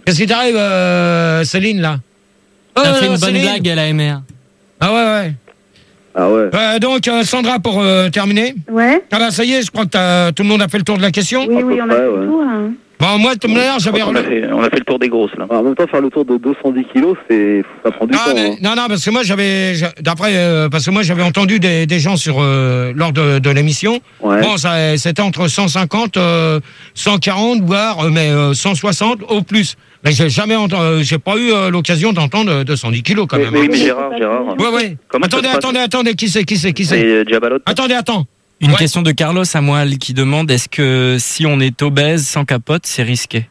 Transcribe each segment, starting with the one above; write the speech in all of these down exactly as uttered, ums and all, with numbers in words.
Qu'est-ce qui t'arrive, euh, Céline, là? T'as euh, fait une bonne Céline blague à la M R. Ah ouais, ouais. Ah ouais. Euh, donc, euh, Sandra, pour euh, terminer. Ouais. Ah bah ça y est, je crois que t'as- tout le monde a fait le tour de la question. Oui, oui, on a près, fait le ouais. tour. Hein. Bon, moi, de toute manière, j'avais... On a, fait, on a fait le tour des grosses, là. En même temps, faire le tour de deux cent dix kilos, c'est, ça prend du Ah, temps. mais- hein. non, non, parce que moi, j'avais... j'a- D'après... euh, parce que moi, j'avais entendu des, des gens sur euh, lors de, de l'émission. Ouais. Bon, ça, c'était entre cent cinquante, euh, cent quarante, voire euh, mais euh, cent soixante au plus. Mais j'ai jamais entendu... euh, j'ai pas eu euh, l'occasion d'entendre deux cent dix kilos, quand Mais, même. mais, hein. mais Gérard, Gérard. Ouais, ouais. Comment ça Attendez, se passe attendez, attendez, qui c'est, qui c'est, qui c'est? C'est euh, Diabalot. Attendez, attends. Une Ouais. question de Carlos à moi qui demande est-ce que si on est obèse sans capote, c'est risqué?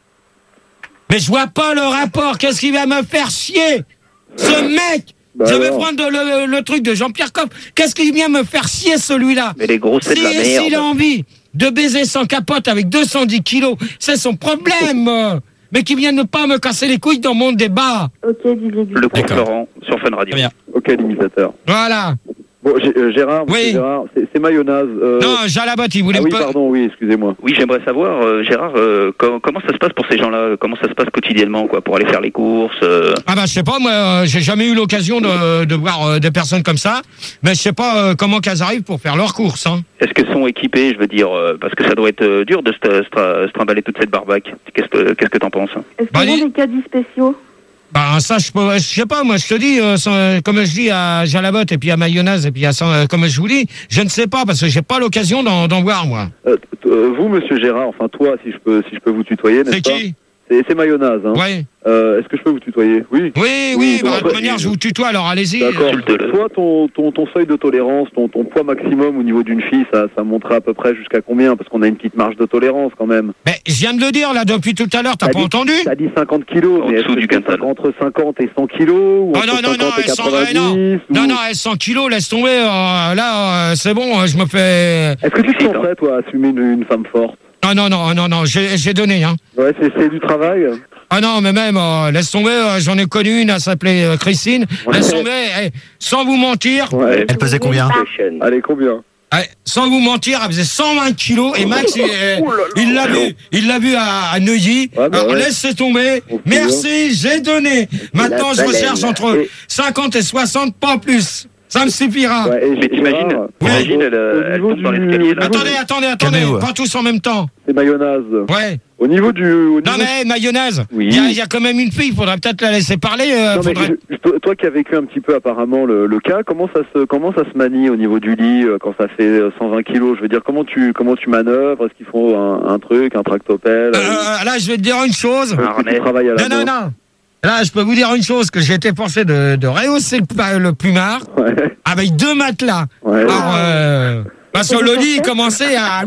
Mais je vois pas le rapport. Qu'est-ce qui va me faire chier? Ce mec! Bah je vais alors. prendre le, le truc de Jean-Pierre Coff. Qu'est-ce qui vient me faire chier, celui-là? Mais les grosses, c'est de la Si- merde. S'il a envie de baiser sans capote avec deux cent dix kilos, c'est son problème. Mais qui vient ne pas me casser les couilles dans mon débat. Ok, Didier Gustin. Le cours D'accord. Florent sur Fun Radio. Très bien. Ok, l'imitateur. Voilà. Bon, G- euh, Gérard, Oui. monsieur Gérard, c'est, c'est mayonnaise. Euh... Non, Jalabotte, il voulait ah me oui, pas... pardon, oui, excusez-moi. Oui, j'aimerais savoir, euh, Gérard, euh, com- comment ça se passe pour ces gens-là? Comment ça se passe quotidiennement, quoi, pour aller faire les courses euh... Ah bah je sais pas, moi euh, j'ai jamais eu l'occasion de, de voir euh, des personnes comme ça, mais je sais pas euh, comment qu'elles arrivent pour faire leurs courses. Hein. Est-ce qu'elles sont équipées, je veux dire, euh, parce que ça doit être euh, dur de se, se, se trimballer toute cette barbaque. Qu'est-ce que qu'est-ce que t'en penses? Est-ce Bah, qu'ils dis- ont des caddies spéciaux? Bah ça je peux, je sais pas, moi je te dis, euh, sans- comme je dis à Jalabotte et puis à Mayonnaise et puis à San- euh, comme je vous dis, je ne sais pas parce que j'ai pas l'occasion d'en, d'en voir moi. Euh, t- euh, vous, monsieur Gérard, enfin toi, si je peux, si je peux vous tutoyer, n'est-ce C'est pas? qui? C'est, c'est mayonnaise, hein. Ouais. Euh, est-ce que je peux vous tutoyer? Oui. Oui, oui, Oui, bah, bon, de toute bah, manière je vous tutoie alors allez-y. D'accord. Insulte-le. Toi, ton, ton, ton seuil de tolérance, ton, ton poids maximum au niveau d'une fille, ça, ça monterait à peu près jusqu'à combien? Parce qu'on a une petite marge de tolérance quand même. Mais je viens de le dire là depuis tout à l'heure, t'as T'as pas dit- entendu? T'as dit cinquante kilos, En mais dessous est-ce du que c'est quintal. entre cinquante et cent kilos ou Oh entre non, non, non, cinquante et elles sont, euh, non, quatre-vingt-dix ou- non, non, elles cent kilos, laisse tomber, euh, là, euh, c'est bon, euh, je me fais... Est-ce que tu te Excite, sens prêt, toi, à assumer une, une femme forte? Ah non, non, non, non, j'ai, j'ai donné, hein. Ouais, c'est, c'est du travail. Ah non, mais même, euh, laisse tomber, euh, j'en ai connu une, elle s'appelait euh, Christine, Ouais. laisse tomber, eh, sans vous mentir, Ouais. Elle pesait combien? Allez, combien? eh, sans vous mentir, elle faisait cent vingt kilos, et Max, il, euh, il l'a vu, il l'a vu à, à Neuilly, Ouais, bah alors ouais. laissez tomber, Ok, merci, j'ai donné, maintenant je baleine. recherche entre Et- cinquante et soixante, pas plus, ça me suffira. Ouais, et Mais t'imagines, Gérard, t'imagines, au- elle, euh, au elle niveau tombe dans du- l'escalier, là. au niveau Attendez, du- attendez, attendez, Calmez-vous. pas tous en même temps, C'est mayonnaise. ouais. Au niveau du... Au Non niveau- mais mayonnaise, il Oui. y, a- il y a quand même une fille, il faudrait peut-être la laisser parler. euh, Non, mais faudrait... je- je- toi, toi qui as vécu un petit peu apparemment le, le cas, comment ça se comment ça se manie au niveau du lit euh, quand ça fait euh, cent vingt kilos? Je veux dire, comment tu comment tu manœuvres? Est-ce qu'il faut un, un truc, un tractopelle? Euh, là, je vais te dire une chose. Est-ce que harnais. tu travailles à la Non, non, main? non. Là, je peux vous dire une chose, que j'ai été forcé de, de rehausser le, pla- le plumard Ouais. avec deux matelas. Ouais. Alors, euh, parce que le lit il commençait à,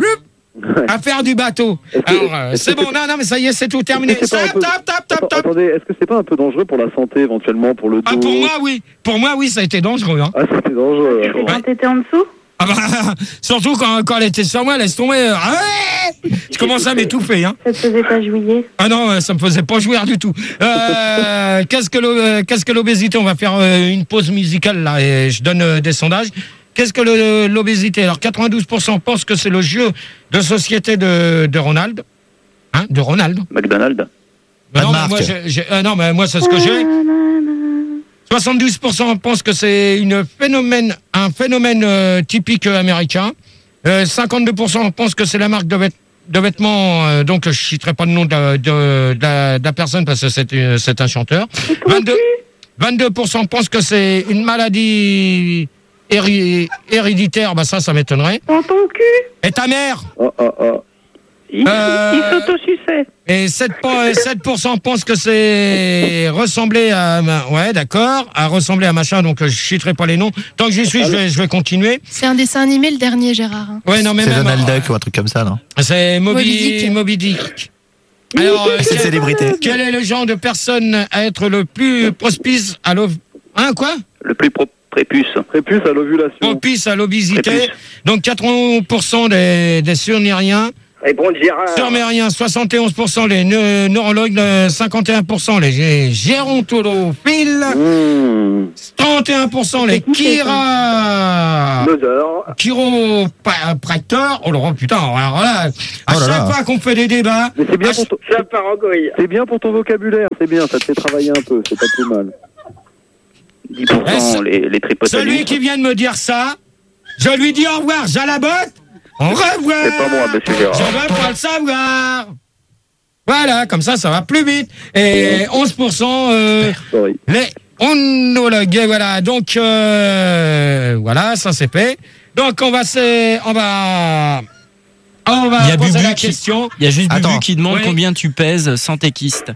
à faire du bateau. Est-ce que- Alors, euh, est-ce c'est que bon, c'est- non, non, mais ça y est, c'est tout terminé. Est-ce que c'est pas un Stop, peu- stop, stop, stop, Attends, stop. attendez, est-ce que c'est pas un peu dangereux pour la santé éventuellement, pour le dos? Ah, pour moi, oui. Pour moi, oui, ça a été dangereux. Hein. Ah, c'était dangereux. Et quand t'étais en dessous? Ah bah, surtout quand, quand elle était sur moi, laisse tomber. euh, Ah ouais, je commençais à m'étouffer. Hein. Ça te faisait pas jouir? Ah non, ça me faisait pas jouir du tout. Euh, qu'est-ce que l'o- euh, qu'est-ce que l'obésité? On va faire euh, une pause musicale là et je donne euh, des sondages. Qu'est-ce que le- l'obésité? Alors quatre-vingt-douze pour cent pensent que c'est le jeu de société de, de Ronald. Hein, de Ronald. McDonald's. Mais Pas de non, mais marque. moi, j'ai- j'ai- ah non, mais moi c'est ce que j'ai. soixante-douze pour cent pensent que c'est une phénomène, un phénomène euh, typique euh, américain. Euh, cinquante-deux pour cent pensent que c'est la marque de, vêt- de vêtements. euh, donc, je ne citerai pas le nom de, de- de la, de la personne parce que c'est, euh, c'est un chanteur. vingt-deux, vingt-deux pour cent pensent que c'est une maladie héri- héréditaire. Bah ça, ça m'étonnerait. Dans ton cul? Et ta mère? Oh, oh, oh. Il, Euh, il s'autosuçait. Et sept pour cent, sept pour cent pensent que c'est ressembler à... Ouais, d'accord, à ressembler à machin, donc euh, je citerai pas les noms. Tant que j'y suis, je vais, je vais continuer. C'est un dessin animé, le dernier, Gérard. hein. Ouais, non, mais C'est même, Donald euh, Duck ou un truc comme ça, non? C'est Moby, Moby Dick. Moby Dick. Alors, euh, C'est une quel, célébrité. quel est le genre de personne à être le plus propice à l'ov... Hein, quoi? Le plus pro- prépuce. Prépuce à l'ovulation. Propice à l'obésité. Prépuce. Donc quatre-vingts pour cent des, des surniriens Réponds Gérard. Surmérien, soixante et onze pour cent les neu- neurologues, euh, cinquante et un pour cent les gé- gérontophiles, Mmh. trente et un pour cent les chira... Nodor. chiropracteurs. Oh là, putain, alors là, à Oh là chaque là. fois qu'on fait des débats, Mais c'est bien à pour ton, Ça part en couille. c'est bien pour ton vocabulaire, c'est bien, ça te fait travailler un peu, c'est pas plus mal. dix pour cent les, les tripotalis. celui qui vient de me dire ça, je lui dis au revoir, Jalabotte, au revoir. C'est pas moi, monsieur Gérard. Je veux pas le savoir. Voilà, comme ça, ça va plus vite. Et onze pour cent euh, Sorry. les onologues. Et voilà, donc euh, voilà, ça c'est fait. Donc on va se, on va, on va Il y a poser Bubu la qui- question. Il y a juste Bubu Attends. qui demande Oui. combien tu pèses sans tes kystes.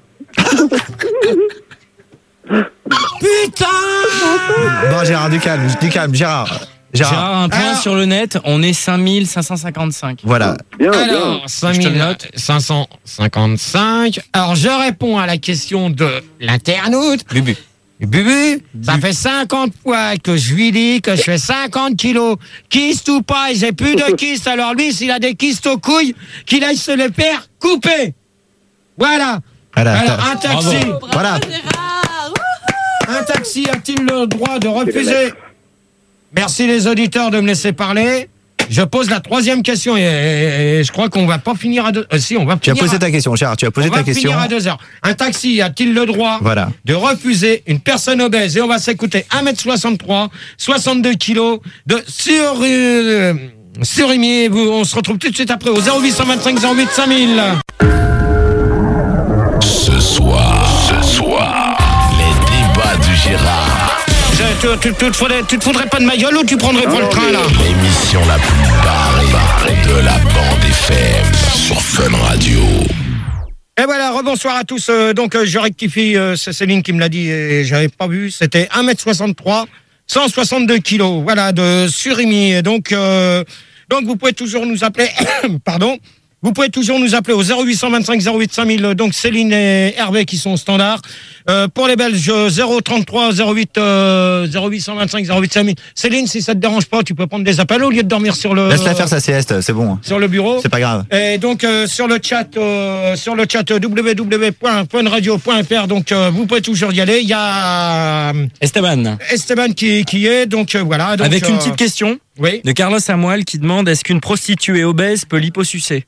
Putain. Bon, Gérard, du calme, du calme, Gérard. Gérard. Gérard, un point Alors- sur le net, on est cinq mille cinq cent cinquante-cinq. Voilà. Bien, bien. Alors, cinq mille cinq cent cinquante-cinq. Alors, je réponds à la question de l'internaute. Bubu. Bubu, ça fait cinquante fois que je lui dis que je fais cinquante kilos. Kyste ou pas, et j'ai plus de kyste. Alors lui, s'il a des kystes aux couilles, qu'il aille se les faire couper. Voilà. Voilà. Alors, t'as- un taxi. Voilà. Un taxi a-t-il le droit de refuser? Merci les auditeurs de me laisser parler. Je pose la troisième question et, et- et je crois qu'on va pas finir à deux. euh, si, on va Tu as finir posé à- ta question, Gérard. Tu as posé on ta va question. finir à deux heures. Un taxi a-t-il le droit Voilà. de refuser une personne obèse? Et on va s'écouter un mètre soixante-trois, soixante-deux kilos de sur, euh, surimi. Vous- On se retrouve tout de suite après au zéro huit cent vingt-cinq zéro huit cinq mille. Ce soir, ce soir, les débats du Gérard. Tu, tu, tu, te faudrais, tu te foudrais pas de ma gueule ou tu prendrais pas le train là? L'émission la plus barrée de la bande F M sur Fun Radio. Et voilà, rebonsoir à tous. Euh, donc, euh, je rectifie, euh, c'est Céline qui me l'a dit et j'avais pas vu. C'était un mètre soixante-trois, cent soixante-deux kilos. Voilà, de surimi. Et donc, euh, donc, vous pouvez toujours nous appeler. Pardon. Vous pouvez toujours nous appeler au zéro huit cent vingt-cinq zéro huit cinq mille. Donc, Céline et Hervé qui sont au standard. Euh, pour les Belges, zéro trente-trois zéro huit euh, zéro huit cent vingt-cinq zéro huit cinq mille. Céline, si ça te dérange pas, tu peux prendre des appels au lieu de dormir sur le. Laisse-la faire sa sieste, c'est bon. Sur le bureau. C'est pas grave. Et donc euh, sur le chat, euh, sur le chat w w w point fun radio point f r, donc euh, vous pouvez toujours y aller. Il y a euh, Esteban. Esteban qui, qui est, donc euh, voilà. Donc, Avec une euh, petite question Oui. de Carlos Samuel qui demande est-ce qu'une prostituée obèse peut liposucer?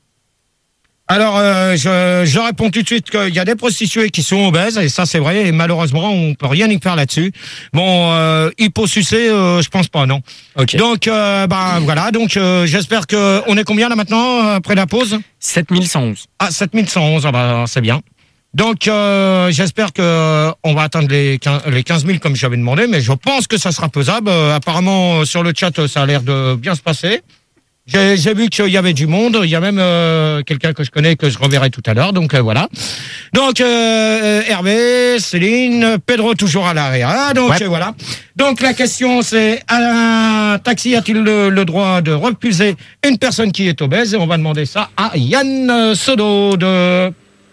Alors euh, je, je réponds tout de suite qu'il y a des prostituées qui sont obèses et ça c'est vrai et malheureusement on peut rien y faire là-dessus. Bon, euh, hyposucer, euh, je pense pas, non. Ok. Donc euh, ben voilà, donc euh, j'espère que on est combien là maintenant après la pause? sept mille cent onze. Ah, sept mille cent onze, ah bah, c'est bien. Donc, euh, j'espère que euh, on va atteindre les quinze, les quinze mille comme j'avais demandé, mais je pense que ça sera faisable. Euh, apparemment, euh, sur le chat, euh, ça a l'air de bien se passer. J'ai, j'ai vu qu'il y avait du monde. Il y a même euh, quelqu'un que je connais que je reverrai tout à l'heure. Donc, euh, voilà. Donc, euh, Hervé, Céline, Pedro toujours à l'arrêt. Ah, donc, Ouais. euh, voilà. Donc, la question, c'est un taxi a-t-il le, le droit de refuser une personne qui est obèse? Et on va demander ça à Yann Sodo de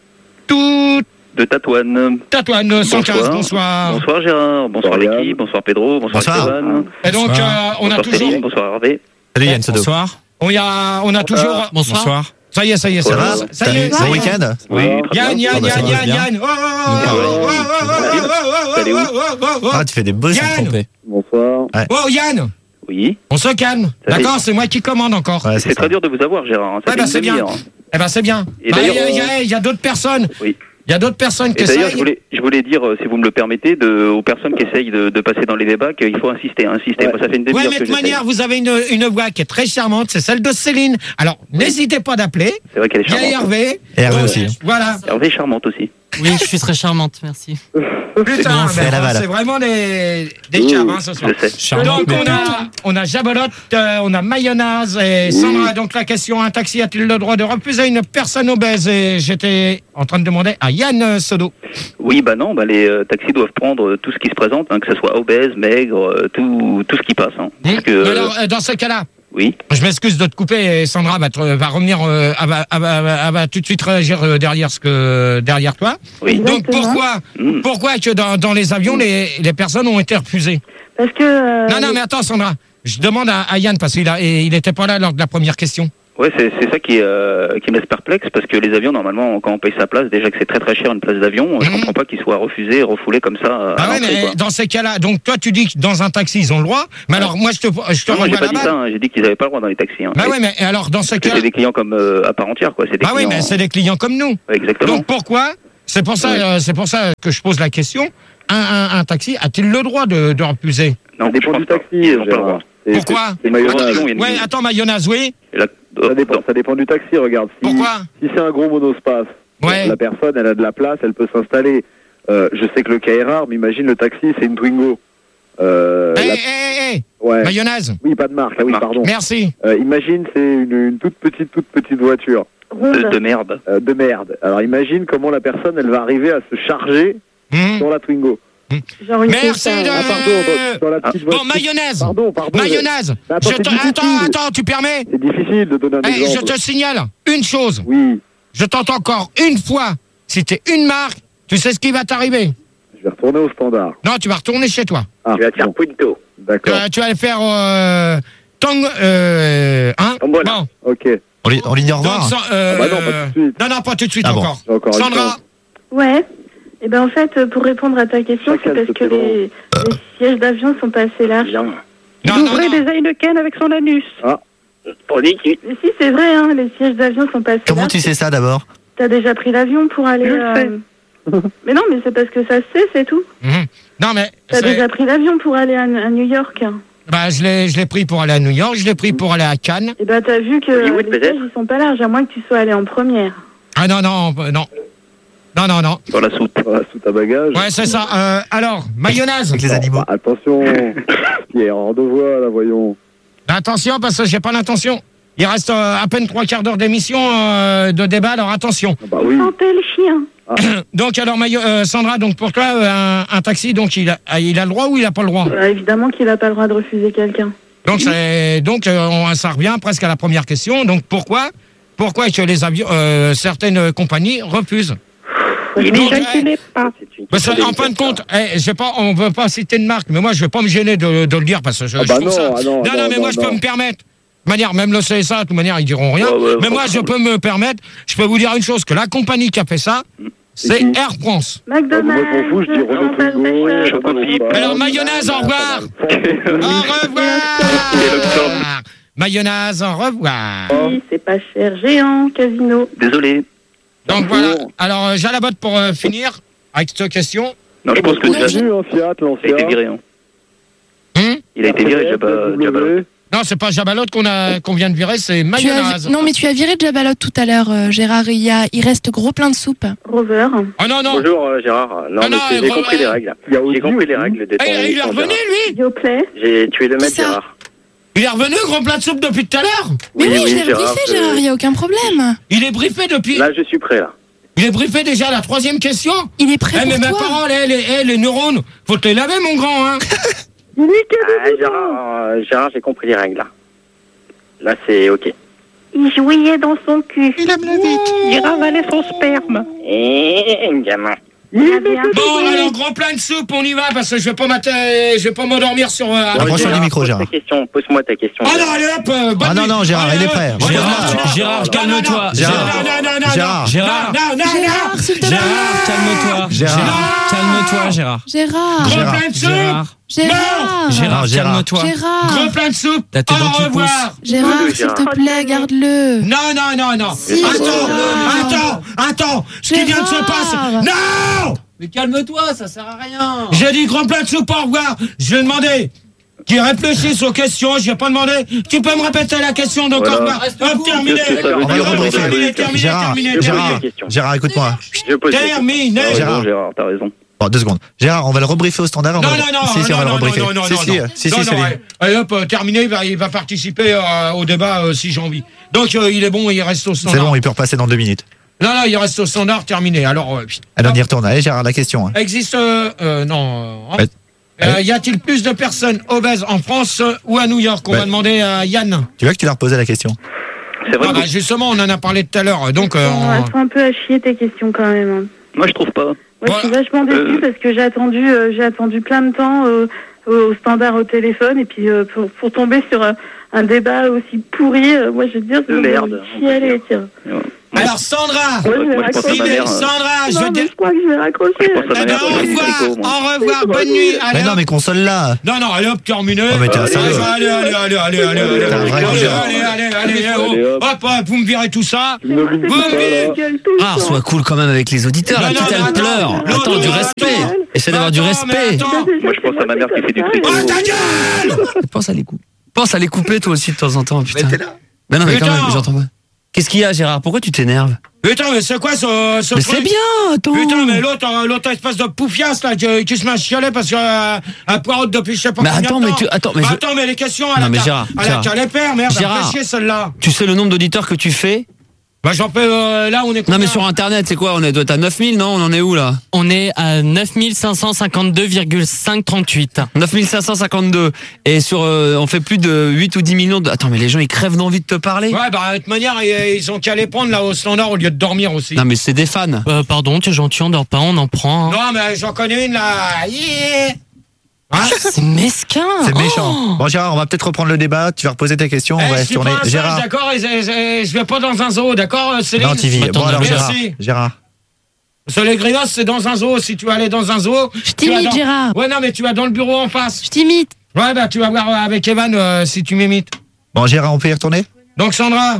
tout De Tatouane. Tatouane cent quinze. Bonsoir. Bonsoir. Bonsoir Gérard, bonsoir, Bonsoir, l'équipe, bonsoir Pedro, bonsoir, Bonsoir. Esteban. Et donc, Bonsoir. euh, on a bonsoir toujours, Céline, bonsoir Hervé. Salut Yann Sodo. Bonsoir. on y a, on a toujours. Bonsoir. Ça y est, ça y est, Ça ça, va? va. Ça T'as y eu est. bon ça y est. week-end? Oui, très Yann, bien. Yann, Ah bah, ça Yann, va Yann, bien. Yann. Oh, oh, oh, Nous parlons. oh, oh, oh, oh, Salut. oh, oh, oh, oh. Ah, tu fais des beaux Yann. sons. Trompé. Bonsoir. Oh, Yann, Oui, on se calme. Ça D'accord, c'est moi qui commande encore. Ouais, c'est c'est très ça. dur de vous avoir Gérard, hein. Ça Ouais, fait bah, une c'est bien. demi-heure. Eh ben, c'est bien. Et Bah, Il d'ailleurs, y a, il y a- il y a d'autres personnes. Oui. Il y a d'autres personnes qui Et d'ailleurs, je essayent. voulais, je voulais dire, euh, si vous me le permettez, de, aux personnes qui essayent de, de passer dans les débats, qu'il faut insister, insister. Ouais. Moi, ça fait une Ouais, demi-heure mais que de toute j'essaye. manière, vous avez une, une voix qui est très charmante, c'est celle de Céline. Alors, n'hésitez pas d'appeler. C'est vrai qu'elle est Il y a charmante. Hervé. Et Hervé Euh, aussi. Voilà. Hervé est charmante aussi. Oui, je suis très charmante, merci. Putain, c'est mais la balle. c'est vraiment des, des Ouh, chars, hein, ce soir. Je sais. Charmante, Donc, mais on a, on a Jabolotte, euh, on a Mayonnaise et Sandra. Donc, la question, un taxi a-t-il le droit de refuser une personne obèse? Et j'étais en train de demander à Yann Sodo. Oui, bah non, bah les euh, taxis doivent prendre euh, tout ce qui se présente, hein, que ce soit obèse, maigre, euh, tout, tout ce qui passe. Hein. Parce que, Mais euh, alors, euh, dans ce cas-là, oui, je m'excuse de te couper et Sandra va, te- va revenir, euh, elle, va, elle va- elle va tout de suite réagir euh, derrière, ce que, derrière toi. oui. Donc, Exactement. pourquoi, Mm. pourquoi que dans, dans les avions, les, les personnes ont été refusées? Parce que. euh, Non, non, mais attends, Sandra. Je demande à, à Yann, parce qu'il a, et il était pas là lors de la première question. Ouais, c'est, c'est ça qui, euh, qui me laisse perplexe, parce que les avions, normalement, quand on paye sa place, déjà que c'est très très cher une place d'avion, je Mhm. comprends pas qu'ils soient refusés et refoulés comme ça. à Ah ouais, l'entrée, mais quoi. dans ces cas-là, donc toi tu dis que dans un taxi ils ont le droit, mais alors moi je te, je te Non, moi, j'ai renvoie pas la dit balle. ça, hein. J'ai dit qu'ils avaient pas le droit dans les taxis. Hein. Bah Et- ouais, mais alors dans ces parce que cas, c'est des clients comme euh, à part entière, quoi. C'est des bah oui, clients... mais c'est des clients comme nous. Ouais, exactement. Donc pourquoi c'est pour ça, Ouais. euh, c'est pour ça que je pose la question. Un, un, un taxi a-t-il le droit de, de refuser? Non, Ça dépend je pense du pas. taxi, Ils ont pas le droit. Gérard. C'est- Pourquoi c'est- C'est mayonnaise. Attention, il y a une Ouais, limite. attends, mayonnaise, oui. Et là- Ça dépend, ça dépend du taxi, regarde. Si, Pourquoi? si c'est un gros monospace, Ouais. la personne, elle a de la place, elle peut s'installer. Euh, je sais que le cas est rare, mais imagine le taxi, c'est une Twingo. Euh, Hé, la- hé, hé, hé, ouais. mayonnaise, Oui, pas de marque, ah oui, Marque. pardon. merci. Euh, imagine, c'est une, une toute petite, toute petite voiture De, Ronde. de merde. euh, de merde. Alors imagine comment la personne, elle va arriver à se charger Hmm. sur la Twingo. Genre une Merci Tesla, de- Ah, ouais. pardon, bon, sur la petite Bon, voiture. mayonnaise, Pardon, pardon. mayonnaise. Mais attends, Je c'est te- difficile. attends, attends, tu permets? C'est difficile de donner un Eh, je exemple. te signale une chose. Oui, Je t'entends encore une fois. Si t'es une marque, tu sais ce qui va t'arriver. je vais retourner au standard. Non, tu vas retourner chez toi. Ah, Tu vas te faire bon, Punto. d'accord. Euh, tu vas aller faire euh, Tang, euh, hein Bon, voilà. Bon, Ok. On, lui- on lui dit au revoir. donc, sans- euh, Ah bah non, pas tout de suite. non, non, pas tout de suite Ah bon. encore. J'ai encore une Sandra, chance. Ouais. Et ben en fait, pour répondre à ta question, c'est Chacal, parce que c'était les, les sièges d'avion sont pas assez larges. Bien. non, non, non. Heineken avec son anus. Ah. On dit qu'il... Mais si, c'est vrai, hein, les sièges d'avion sont pas assez Comment larges. tu sais ça d'abord? T'as déjà pris l'avion pour aller... Je le euh, mais non, mais c'est parce que ça se sait, c'est tout. Mhm. Non, mais T'as c'est- déjà pris l'avion pour aller à, à New York. bah, je l'ai, je l'ai pris pour aller à New York, je l'ai pris pour aller à Cannes. Et ben t'as vu que Hollywood, les peut-être sièges, ils sont pas larges, à moins que tu sois allé en première. Ah non, non, euh, non. Non, non, non. Dans la soute. Voilà, sous ta bagage. Ouais, c'est ça. Euh, alors, mayonnaise. Avec les animaux. Bah, attention. Pierre, en deux voix, là, voyons. Attention, parce que j'ai pas l'intention. Il reste euh, à peine trois quarts d'heure d'émission euh, de débat, alors attention. Ah bah oui. Sentez le chien. Donc, alors, Mayo- euh, Sandra, donc pour toi, euh, un, un taxi, donc il a, il a le droit ou il a pas le droit? Bah, évidemment qu'il a pas le droit de refuser quelqu'un. Donc, c'est, donc euh, on, ça revient presque à la première question. Donc, pourquoi, pourquoi est-ce que les avions, euh, certaines compagnies refusent? Il Donc, est eh, gêné pas. parce que, en fin de compte, eh, je sais pas, on veut pas citer de marque, mais moi, je vais pas me gêner de, de le dire parce que je, Ah je bah trouve non, ça. ah non, non, non, mais non, moi, je non. peux me permettre. De manière, même le C S A, de toute manière, ils diront rien. Ouais, ouais, mais moi, je peux me permettre. Je peux vous dire une chose, que la compagnie qui a fait ça, c'est qui Air France. Ah, moi, je m'en fous, je dis Renault Chantal Twingo. Sacha. Chocopie. Bah, Alors, mayonnaise, au revoir. Au revoir. Mayonnaise, au revoir. Oui, c'est pas cher. Géant, casino. Désolé. Donc voilà. Alors, euh, j'ai la botte pour euh, finir avec cette question. Non, je pense que Il a déjà, vu un Fiat, il a été l'ancien. viré. Hein. Hum Il a été viré, Jabba. Jabba. W. non, c'est pas Jabalotte qu'on a qu'on vient de virer, c'est Tu mayonnaise. as... Non, mais tu as viré Jabalotte tout à l'heure, euh, Gérard. Il, y a... il reste gros plein de soupe. Rover. Oh non, non. Bonjour euh, Gérard. Non, Ah mais non, c'est- j'ai euh, compris euh, les règles. Il y a J'ai Audi compris les aussi. règles de Eh, ton il est émission, revenu, Gérard. lui. Yoplait. J'ai tué le maître ça Gérard. Il est revenu, gros plat de soupe depuis tout à l'heure. Mais Oui, oui, oui, je l'ai Gérard, briefé, je- Gérard. Il n'y a aucun problème. Il est briefé depuis. Là, je suis prêt, là. Il est briefé déjà à la troisième question. Il est prêt Eh, mais pour mes toi. paroles, eh, les, eh, les neurones, faut te les laver, mon grand, hein. Ah, Gérard, euh, Gérard, j'ai compris les règles, là. Là, c'est OK. Il jouillait dans son cul. Il aime la vite. Il ravalait son sperme. Eh, gamin. Il avait un Bon, alors, gros plein de soupe, on y va, parce que je vais pas m'atta- je vais pas m'endormir sur... Euh... Bon, Approche-toi Gérard, du micro, pose Gérard. ta question, pose-moi ta question. Ah non, Gérard. allez hop, euh, bonne Ah non, nuit. non, Gérard, Allez, il est hop. prêt. Oh, Gérard, non, non, Gérard, non, calme-toi. non, non, Gérard, non, non, non, non, Gérard. Gérard, non, non, non, Gérard, s'il te plaît. Gérard, calme-toi. Gérard. calme-toi, Gérard. Gérard. Gros Gérard. plein de soupe. Gérard, Gérard. Gérard, Non, Gérard. calme-toi. Gros Gérard. plein de soupe. T'as tes Au dents qui revoir. Gérard, Oui, s'il Gérard. te plaît, garde-le. Non, non, non, non. Si, attends, Gérard. attends, attends. Ce qui vient de se Gérard. passer. Non. Mais calme-toi, ça sert à rien. J'ai dit grand plein de soupe, au revoir. Je vais demander qu'ils réfléchissent aux questions. Je vais pas demander. Tu peux me répéter la question donc Voilà. au revoir. Hop, terminé. Qu'est-ce que ça veut On va le dire, rebriefer. Terminé, terminé, Gérard, terminé, Je pose Gérard, des questions. Gérard, écoute-moi. Je pose des questions. terminé. Ah, Gérard. bon, Gérard, t'as raison. Bon, deux secondes. Gérard, on va le rebriefer au standard. on Non, va- non, non, Si, si, on non, va le non, rebriefer. non, non, Si, non, si, non. si, Non, si, non, c'est lui. allez, allez, hop, euh, terminé, il va, il va participer euh, au débat euh, si j'ai envie. Donc euh, il est bon, il reste au C'est standard. bon, il peut repasser dans deux minutes. Non, non, il reste au standard, terminé. Alors, euh, Allez, on y retourne. Allez, Gérard, la question. hein. existe, euh, euh, non, euh, Ouais. euh, y a-t-il plus de personnes obèses en France euh, ou à New York? On Ouais. va demander à Yann. Tu veux que tu leur poses la question? C'est vrai. Ah, que- bah, justement, on en a parlé tout à l'heure. Donc, euh, Bon, elles sont un peu à chier tes questions quand même. hein. Moi, je trouve pas. Moi, je suis vachement déçue Euh. parce que j'ai attendu, euh, j'ai attendu plein de temps euh, au, au standard au téléphone et puis euh, pour, pour tomber sur un, un débat aussi pourri, euh, moi je veux dire, De merde. chialer, tiens. Alors Sandra, Moi, je vais moi, je pense à ma raccrocher. mère. Sandra, je Non, veux mais dire. je crois que je vais raccrocher. Je pense à ma Eh ben, mère. au quand je suis revoir, tricot, moi. au revoir, bonne nuit. Mais Allez, non, hop. mais console-là. Non, non, allez hop, terminé. Oh, mais t'es un allez, sérieux. allez, allez, allez, allez, allez, allez, T'es un vrai allez, Gérard. allez, allez, allez, oh. Allez, hop. hop, hop, vous me virez tout ça. Tu me nomines Vous tout ça, me là. Gueule tout le Ah, temps. sois cool quand même avec les auditeurs. Non, La non, petite, mais elle attends. pleure. Non, Attends, non, du attends. respect. Essaie d'avoir du Attends, mais respect. attends. Moi, je pense à ma mère qui fait du tricot. Oh, ta gueule! Pense à les couper. Pense à les couper toi aussi de temps en temps, putain. Mais t'es là. Mais non, mais quand Putain. même, j'entends pas. Qu'est-ce qu'il y a, Gérard? Pourquoi tu t'énerves? Putain, mais c'est quoi ce, ce Mais truc? c'est bien, attends. Putain, mais l'autre, euh, l'autre espèce de poufiasse, là, qui, qui se met à chialer parce que, euh, un poireau depuis je sais pas Mais combien attends, de mais temps. tu- attends, mais Bah, je- attends, mais les questions, à Non, la mais ca- Gérard, à la Gérard. calais père, merde, Gérard. elle fait chier, celle-là. Tu sais le nombre d'auditeurs que tu fais? Bah, j'en peux, euh, là, on est Non, mais combien sur internet, c'est quoi? On est, doit être à neuf mille, non? On en est où, là? On est à neuf mille cinq cent cinquante-deux virgule cinq trente-huit. neuf mille cinq cent cinquante-deux. Et sur, euh, on fait plus de huit ou dix millions de... Attends, mais les gens, ils crèvent d'envie de te parler. Ouais, bah, de toute manière, ils, ils ont qu'à les prendre, là, au standard, au lieu de dormir aussi. Non, mais c'est des fans. Euh, pardon, t'es gentil, on dort pas, on en prend. hein. Non, mais j'en connais une, là. Yeah. Hein? C'est mesquin. C'est Oh. méchant. Bon, Gérard, on va peut-être reprendre le débat. Tu vas reposer tes questions. Eh, on va je se suis tourner. pas un singe, Gérard. d'accord, et, et- et je vais pas dans un zoo, d'accord, Céline? Non, Tivi. Attends, Bon, alors, Gérard. merci. Gérard. Parce que les grinos, c'est dans un zoo. Si tu veux aller dans un zoo. Je tu vas t'imite, dans- Gérard. Ouais, non, mais tu vas dans le bureau en face. Je t'imite. Ouais, bah, tu vas voir euh, avec Evan euh, si tu m'imites. Bon, Gérard, on peut y retourner? Donc, Sandra.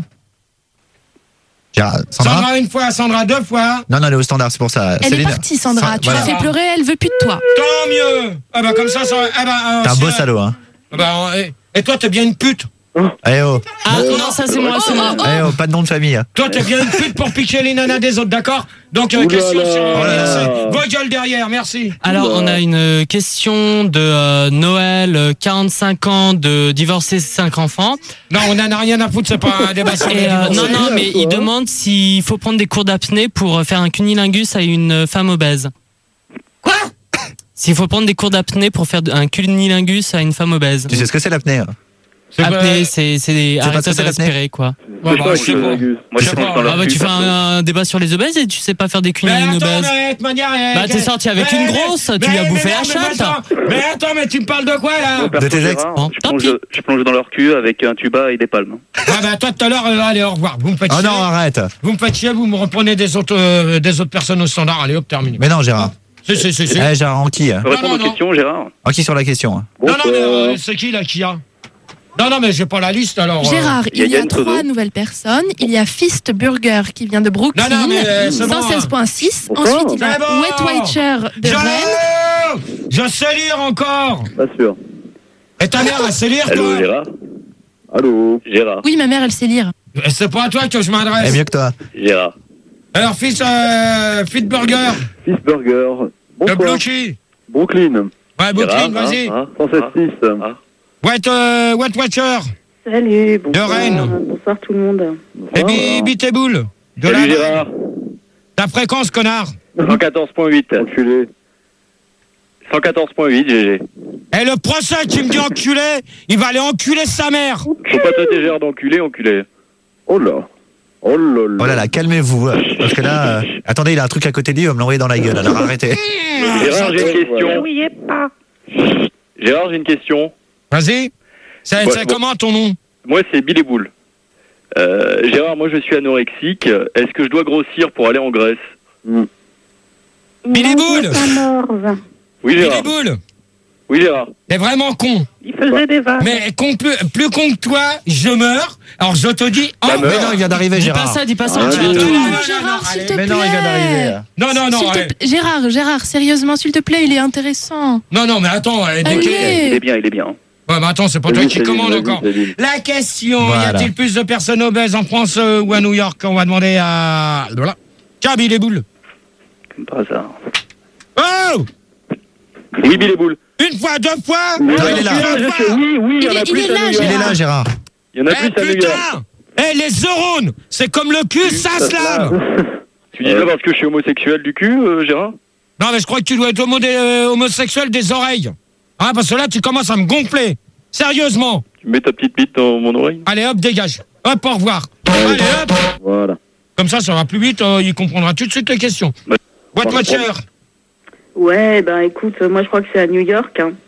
Gérard. Sandra? Sandra une fois, Sandra deux fois. Non, non, elle est au standard, c'est pour ça. Elle Céline. est partie, Sandra. Sa- Tu voilà. l'as fait pleurer, elle veut plus de toi. Tant mieux. Ah, bah, comme ça, ça. Ah, bah, euh, T'es un si, beau euh, salaud, hein. ah bah, euh, et toi, t'es bien une pute. Eh oh. Ah non, ça c'est moi, c'est moi. Eh oh, pas de nom de famille. Toi, t'es bien une pute pour piquer les nanas des autres, d'accord? Donc, euh, Ouh là question là. sur. Oh là euh, là. Vos gueules derrière, merci. Alors, on a une euh, question de euh, Noël, euh, quarante-cinq ans, de divorcer cinq enfants. Non, on en a rien à foutre, c'est pas un débat sur les Et, euh, divorcés. non, non, mais il demande s'il faut prendre des cours d'apnée pour euh, faire un cunilingus à une euh, femme obèse. Quoi? S'il faut prendre des cours d'apnée pour faire de- un cunilingus à une femme obèse. Tu sais ce que c'est l'apnée? hein? C'est pas- Apnée, c'est c'est des pas arrêter ce que de c'est l'apnée respirer, quoi. Ouais, C'est bah, quoi, je sais le pas. Gus Moi, Je je sais pense pas. dans leur Ah bah cul, tu fais perso. un, un débat sur les obèses et tu sais pas faire des Mais cunilines attends, obèses. mais de toute manière. euh, Bah, t'es sorti avec mais- une grosse, tu mais- lui as mais bouffé non, la mais chatte. attends, Mais attends, mais tu me parles de quoi là? Moi, perso, De tes ex Gérard, Bon, je, tant plonge, pis. je plonge dans leur cul avec un tuba et des palmes. Ah bah toi tout à l'heure, euh, allez au revoir. Vous me faites Oh chier. non, arrête. Vous me faites chier, vous me reprenez des autres, euh, des autres personnes au standard. Allez hop, terminé. Mais non, Gérard. Si, si, si, si. Eh, Gérard, en qui? hein Je peux répondre non, aux non. questions, Gérard? En qui sur la question? hein Non, non, mais Bonsoir. euh, c'est qui là qui a? Non, non, mais j'ai pas la liste alors. euh. Gérard, il y a il y a Yann trois Trudeau. nouvelles personnes. Il y a Fist Burger qui vient de Brooklyn, Non, non, mais, euh, c'est bon, cent seize virgule six. Bonsoir. Ensuite, il y a C'est bon. Wet Watcher de Je... Rennes. Je sais lire encore. Pas sûr. Et ta mère, elle sait lire Allô, toi? Gérard? Allô? Gérard? Oui, ma mère, elle sait lire. Et c'est pas à toi que je Eh, m'adresse. mieux que toi. Gérard? Alors, fils, euh, Fit Burger Fils Burger. de Bonsoir. Blouchy. Brooklyn. Ouais, Brooklyn, Gérard, vas-y. hein, cent hein, sept six. hein. Wet, euh, Wet Watcher. Salut, bonsoir. Rennes. Bonsoir tout le monde. Et Bibi tes boules. De Salut, la... Gérard? Ta fréquence, connard. cent quatorze virgule huit. Enculé. cent quatorze virgule huit, G G. Et le procès qui me dit enculé, il va aller enculer sa mère. Faut pas traiter Gérard d'enculé, enculé. Oh là. Oh là là. Oh là là, calmez-vous. euh, Parce que là. euh, Attendez, il a un truc à côté de lui, il va me l'envoyer dans la gueule. Alors arrêtez. Gérard, j'ai une question. Oui, pas. Gérard, j'ai une question. Vas-y. C'est Ouais, c'est bon. comment ton nom? Moi, c'est Billy Boule. Euh, Gérard, moi, je suis anorexique. Est-ce que je dois grossir pour aller en Grèce? Billy Boule. Saint-Morve. Oui, Billy Gérard. Boule. Oui, Gérard. T'es vraiment con. Il faisait des vannes. Mais con, plus, plus con que toi, je meurs. Alors je te dis. Oh, Bah, Mais non, il vient d'arriver, Dis pas Gérard. ça, dis pas ça. Ah, tu vas oui. te- non, non, Oh, non, Gérard, non, s'il allez. te Mais plaît. non, il vient d'arriver. Non, non, non, S'il te allez. pla- Gérard, Gérard, sérieusement, s'il te plaît, il est intéressant. Non, non, mais attends. euh, dès Allez. que- Il est bien, il est bien. Ouais, mais attends, c'est pas toi Vas-y, qui Céline, commande vas-y, encore. Céline. La question, Voilà. y a-t-il plus de personnes obèses en France euh, ou à New York? On va demander à... Voilà. Tiens, Billy Boule. Comme par hasard. Oh! Oui, Billy Boule. Une fois, deux fois? Oui, il est là. Trois fois. Oui, oui, il y en Il a est- plus il est à là, New Il York. est là, Gérard. Il y en a Eh plus à New York. putain! Eh, les neurones, c'est comme le cul, ça se lave! Tu dis ça parce que je suis homosexuel du cul, euh, Gérard? Non, mais je crois que tu dois être homo- euh, homosexuel des oreilles. Hein, parce que là, tu commences à me gonfler. Sérieusement. Tu mets ta petite bite dans mon oreille? Allez, hop, dégage. Hop, au revoir. Allez, hop. Voilà. Comme ça, ça va plus vite, euh, il comprendra tout de suite les questions. Ouais. What Watcher? Ouais, ben écoute, moi je crois que c'est à New York. Hein.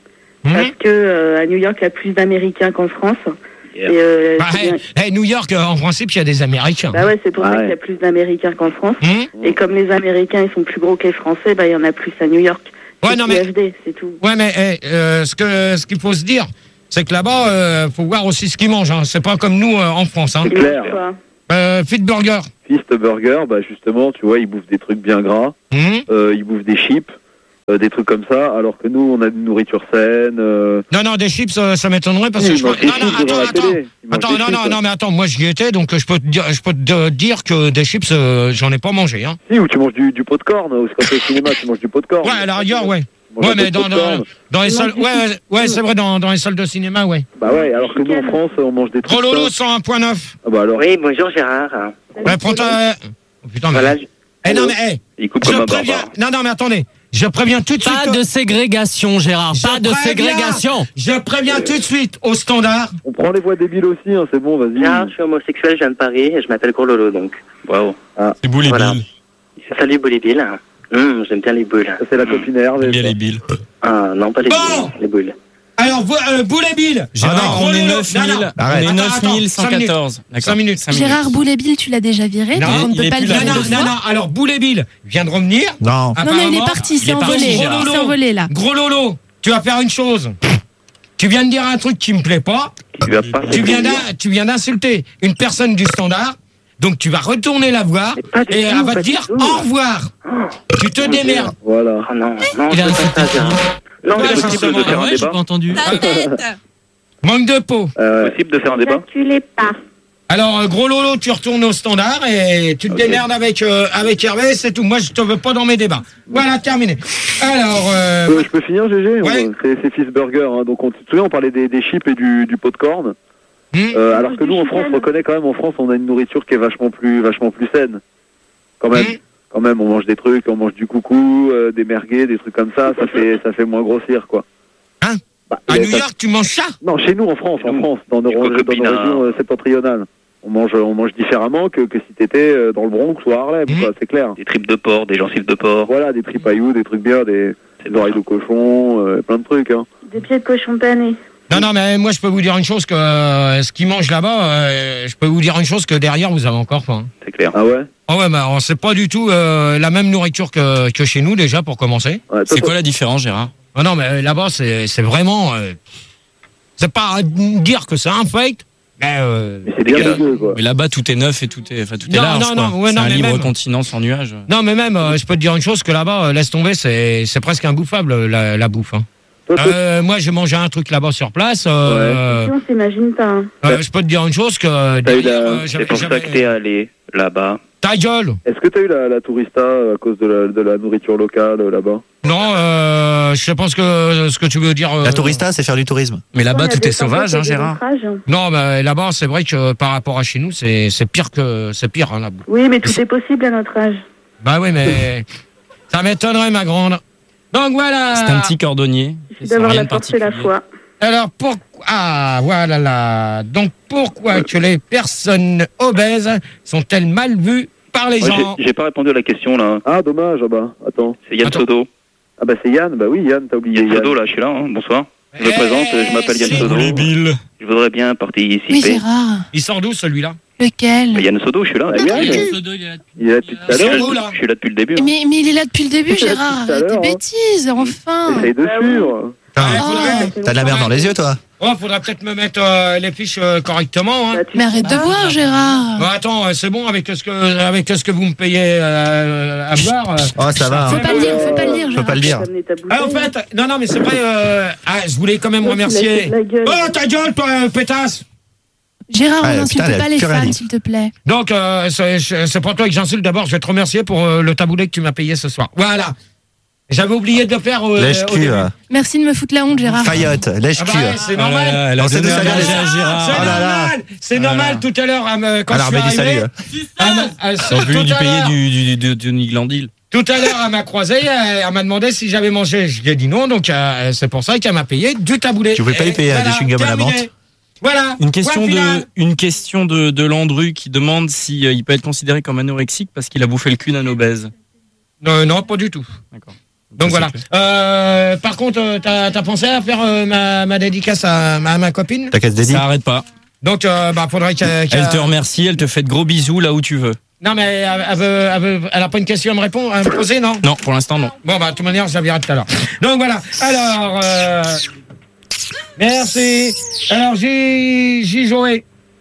Mmh. Parce que euh, à New York, il y a plus d'Américains qu'en France. Yeah. Et, euh, Bah, c'est hey, bien- hey, New York, euh, en principe, il y a des Américains. bah ouais, c'est pour Ah ça ouais. qu'il y a plus d'Américains qu'en France. Mmh. Et comme les Américains, ils sont plus gros que les Français, bah il y en a plus à New York. Ouais, C'est non, mais- F D, c'est tout. Ouais, mais hey, euh, ce que ce qu'il faut se dire, c'est que là-bas, euh, faut voir aussi ce qu'ils mangent. Hein. C'est pas comme nous euh, en France. Hein. C'est Ils clair. mangent quoi? Euh, Fit Burger. Fist Burger, bah justement, tu vois, ils bouffent des trucs bien gras, Mmh. euh, ils bouffent des chips, euh, des trucs comme ça, alors que nous, on a une nourriture saine. Euh... Non, non, des chips, euh, ça m'étonnerait parce que Ils je crois. mangent des Non, non, chips devant attends, la attends. télé. Ils mangent Attends, des non, chips, non, ouais. non, mais attends, moi j'y étais, donc euh, je peux te dire, je peux te dire que des chips, euh, j'en ai pas mangé. Hein. Si, ou tu manges du, du popcorn, ou quand tu es au cinéma, tu manges du popcorn. Ouais, à la rigueur, ouais. Tu manges Ouais, un peu mais de dans, popcorn. dans, dans les Ils salles. mangent du Ouais, ouais, chicken. ouais, c'est vrai, dans, dans les salles de cinéma, ouais. Bah ouais, alors que nous, en France, on mange des trucs. Gros Lolo, sains. cent un virgule neuf. Ah bah alors. Oui, bonjour Gérard. Ouais, prends ta. Oh, putain, mais. Voilà. je- Eh non, mais, eh, Il coupe je comme un préviens. barbare. Non, non, mais attendez. Je préviens tout de suite. Pas de ségrégation, Gérard. Je Pas de préviens. ségrégation. Je préviens tout de suite au standard. On prend les voix débiles aussi, hein, c'est bon, vas-y. Gérard, je suis homosexuel, je viens de Paris et je m'appelle Gros Lolo donc. Waouh. C'est beau les Voilà. billes. Salut Bully Bill. Hum, j'aime bien les boules. Ça, c'est la copine à Hervé. Bien ça. les billes. Ah non, pas les Bon. boules, les boules. Alors, vous, euh, Boule et Bill. Gérard, Ah non, on est Gros Lolo. neuf Non, non. mille. Arrête. On est Attends, neuf attends, mille cent quatorze. D'accord. Cinq minutes. Cinq minutes. Gérard Boulébile, tu l'as déjà viré, Non, donc on ne il peut est pas le plus là. virer Non, deux non, non, fois. non. Alors, Boule et Bill vient de revenir. Non. Non, non, il est Apparemment, parti, il c'est est parti, envolé. Gérard. C'est envolé là. Gros Lolo, tu vas faire une chose. Tu viens de dire un truc qui me plaît pas. Tu vas pas Tu viens faire d'in- tu viens d'insulter une personne du standard. Donc tu vas retourner la voir Mais pas du et tout, elle va pas te du dire tout. au revoir. Tu te démerdes. Voilà. Oh non, non, Il je a fais pas insulté ça, Gérard. Non, Ouais, je- possible justement, de faire un Ouais, j'ai débat pas entendu. Manque de peau. Euh, possible de faire un débat N'acculez pas. Alors euh, Gros Lolo, tu retournes au standard et tu te démerdes avec euh, avec Hervé, c'est tout. Moi je te veux pas dans mes débats. Voilà, terminé. Alors euh, euh, je peux finir, G G Ouais. On- C'est c'est Fist Burger. Hein. Donc, on, tu te souviens, on parlait des, des chips et du, du popcorn. hmm, Euh, alors que Du nous, en chicken. France, on reconnaît quand même, en France, on a une nourriture qui est vachement plus, vachement plus saine. Quand même. hmm. Quand même, on mange des trucs, on mange du coucou, euh, des merguez, des trucs comme ça. Ça fait, ça fait moins grossir, quoi. Hein Bah, À euh, New ça- York, tu manges ça? Non, chez nous, en France, en Nous, France, dans nos, du dans nos cocopina. régions euh, septentrionales. On mange, on mange différemment que, que si t'étais euh, dans le Bronx ou à Harlem, Mhm. quoi, c'est clair. Des tripes de porc, des gencives de porc. Voilà, des tripailloux, des trucs bien, des, C'est des bon, oreilles ça. de cochon, euh, plein de trucs. Hein. Des pieds de cochon pané. Non, non, mais moi je peux vous dire une chose que euh, ce qu'ils mangent là-bas, euh, je peux vous dire une chose que derrière vous avez encore faim. C'est clair. Ah ouais, Ah ouais, bah c'est pas du tout euh, la même nourriture que, que chez nous déjà pour commencer. ouais toi, C'est toi- quoi la différence, Gérard? Ah non, mais là-bas c'est c'est vraiment, euh, c'est pas dire que c'est un fake, mais euh, mais c'est bien dégueulasse. dégueu, quoi. Mais là-bas, tout est neuf et tout est, enfin, tout est Non, large. non, quoi. non, ouais, C'est non, un mais libre même- continent sans nuages. non, mais même euh, je peux te dire une chose que là-bas, euh, laisse tomber, c'est c'est presque imbouffable la, la bouffe. Hein. Toi, toi, Euh, moi j'ai mangé un truc là-bas sur place. Euh, Si on s'imagine pas. hein. euh, je peux te dire une chose que T'as eu derrière, la- euh, C'est j'avais- pour ça que j'avais- t'es allé là-bas. ta gueule. Est-ce que t'as eu la, la tourista euh, à cause de la, de la nourriture locale euh, là-bas? Non, euh, je pense que ce que tu veux dire. euh, La tourista, c'est faire du tourisme. Mais là-bas, On a tout des est sauvage, hein, tempêtes et des Gérard. naufrages. Non, mais là-bas, c'est vrai que par rapport à chez nous, c'est c'est pire que c'est pire hein, la bouffe. Oui, mais tout est possible à notre âge. Bah oui, mais ça m'étonnerait, ma grande. Donc voilà. C'est un petit cordonnier. Il suffit Sans d'avoir rien la de force et la particulier. foi. Alors pourquoi Ah voilà là. Donc pourquoi que les personnes obèses sont-elles mal vues par les Ouais, gens? j'ai- J'ai pas répondu à la question là. Ah, dommage, ah bah, attends. C'est Yann Attends. Sodo. Ah bah c'est Yann, bah oui, Yann, t'as oublié Yann Yann. Sodo là, je suis là. hein. Bonsoir. Je me Eh, présente, je m'appelle Yann c'est- Sodo. Je voudrais bien participer. Oui, Gérard. Il sort d'où celui-là? Lequel? Bah, Yann Sodo, je suis là. Ah, Yann, Eh, il est là depuis tout à Je suis l'heure. Sodo, là- là. je suis là depuis le début. hein. mais, mais il est là depuis le début, Depuis Gérard. tout à Arrête tes l'heure, hein. bêtises, enfin. Essaye de Bah oui. suivre. Ouais, Oh. faudrait- T'as de la merde dans les yeux, toi. Oh, faudrait peut-être me mettre euh, les fiches euh, correctement. Hein. Bah, tu Mais sais arrête de pas. boire, Gérard. Bon, attends, euh, c'est bon avec ce que avec ce que vous me payez euh, à boire. euh. Oh, ça va. Faut hein. pas le dire, faut pas le dire, Je peux Gérard. pas le dire. T'as amené ta Ah, en bouteille. fait, non, non, mais c'est vrai. Euh, ah, je voulais quand même Ouais, tu l'as remercier. fait de la gueule. Oh, ta gueule, toi, euh, pétasse. Gérard, Ouais, on n'insulte putain, elle a pas les plus rien fans, dit. s'il te plaît. Donc, euh, c'est c'est pas toi que j'insulte. D'abord, je vais te remercier pour euh, le taboulet que tu m'as payé ce soir. Voilà. J'avais oublié de le faire. Euh, au Lèche-cul. début. euh, Merci de me foutre la honte, Gérard. Faillotte, Ah bah, lèche-cul. ouais, c'est Oh là normal. là, elle a On sait donné d'où ça un vient, danger les- à Gérard. C'est Oh là là. normal. C'est Oh là normal. là. Tout à l'heure, à me- quand Alors, je suis Bédi, arrivé, salut. elle m'a- elle- T'as voulu tout lui à payer l'heure- du, du, du, du, du glandil. Tout à l'heure, elle m'a croisé, elle, elle m'a demandé si j'avais mangé. Je lui ai dit non, donc euh, c'est pour ça qu'elle m'a payé du taboulet. Tu voulais pas Et lui payer, hein, voilà, des chewing-gums à la terminé. menthe. Voilà. Une question Point final. de, une question de, de Landru qui demande si euh, il peut être considéré comme anorexique parce qu'il a bouffé le cul d'un obèse. Non, non, pas du tout. D'accord. Donc voilà. Euh, par contre, euh, t'as, t'as pensé à faire euh, ma, ma dédicace à ma, à ma copine? T'as qu'à se dédier. Ça arrête pas. Donc, euh, bah, faudrait qu'elle. qu'elle- Elle te remercie, elle te fait de gros bisous là où tu veux. Non, mais elle, elle, veut, elle, veut, elle a pas une question à me répondre, à me poser, non? Non, pour l'instant non. Bon, bah, de toute manière, ça viendra tout à l'heure. Donc voilà. Alors, euh, merci. Alors, j'ai, j'ai joué.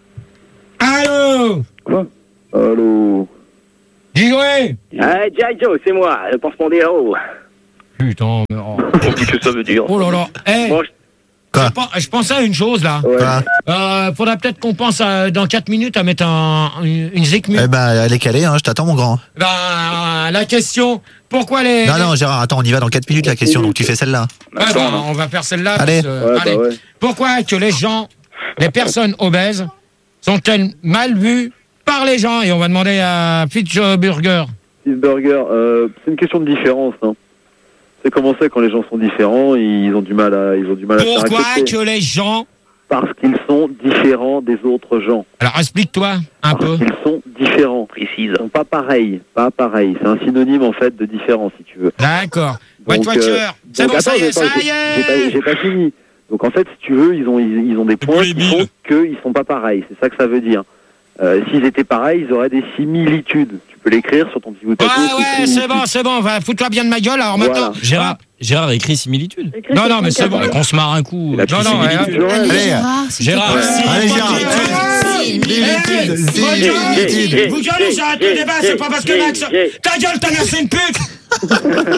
Allô? Quoi? Allô? J'ai joué. Ah, G I. Joe, c'est moi, le Pansement-Héros. Putain, mais oh. Qu'est-ce que ça veut dire? Oh là là. Eh, Bon, je- je, pen- je pensais à une chose, là. Ouais. Quoi Euh, faudrait peut-être qu'on pense à, dans quatre minutes à mettre un, une, une zik mute. Eh ben, elle est calée, hein, je t'attends, mon grand. Ben, la question, pourquoi les... Non, non, Gérard, attends, on y va dans quatre minutes, la question, donc tu fais celle-là. Ouais, ben, on va faire celle-là. Allez. parce que- Ouais, bah allez. ouais. Pourquoi que les gens, les personnes obèses, sont-elles mal vues par les gens? Et on va demander à Fitzburger. Steve Burger, euh, c'est une question de différence. Hein. C'est comment c'est quand les gens sont différents, ils ont du mal à, ils ont du mal à se faire Pourquoi accepter. que les gens... Parce qu'ils sont différents des autres gens. Alors, explique-toi un Parce peu. qu'ils sont différents. Précise. Ils sont pas pareils, pas pareils. C'est un synonyme en fait de différent, si tu veux. D'accord. White Donc, Watcher. euh, C'est donc, bon, ça attends, y est, attends, ça j'ai- y J'ai pas, est. j'ai pas fini. Donc en fait, si tu veux, ils ont, ils, ils ont des points qui font qu'ils sont pas pareils. C'est ça que ça veut dire. Euh, S'ils étaient pareils, ils auraient des similitudes. Tu peux l'écrire sur ton petit bout de Ouais, papier. ouais, c'est bon, c'est bon. Va, fous-toi bien de ma gueule. Alors Voilà. maintenant... Gérard, Gérard écrit similitude. Écris Non, sur non, ton mais c'est bon. carnet. Qu'on se marre un coup. Il a Non, plus non, similitude. ouais, Allez, Allez. Gérard, s'il te Gérard, plaît. si- Allez, Gérard. Similitude. Similitude. Vous gueulez, j'arrête le débat, c'est pas parce que Max... Ta gueule, ta mère, c'est une pute. Oh,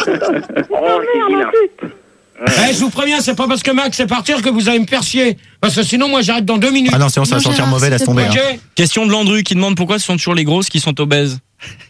c'est vilain. Eh, je vous préviens, c'est pas parce que Max est partir que vous allez me faire chier. Parce que sinon, moi, j'arrête dans deux minutes. Ah non, sinon ça va Non, sentir Gérard, mauvais, s'il laisse te tomber. Ok. hein. Question de Landru qui demande pourquoi ce sont toujours les grosses qui sont obèses.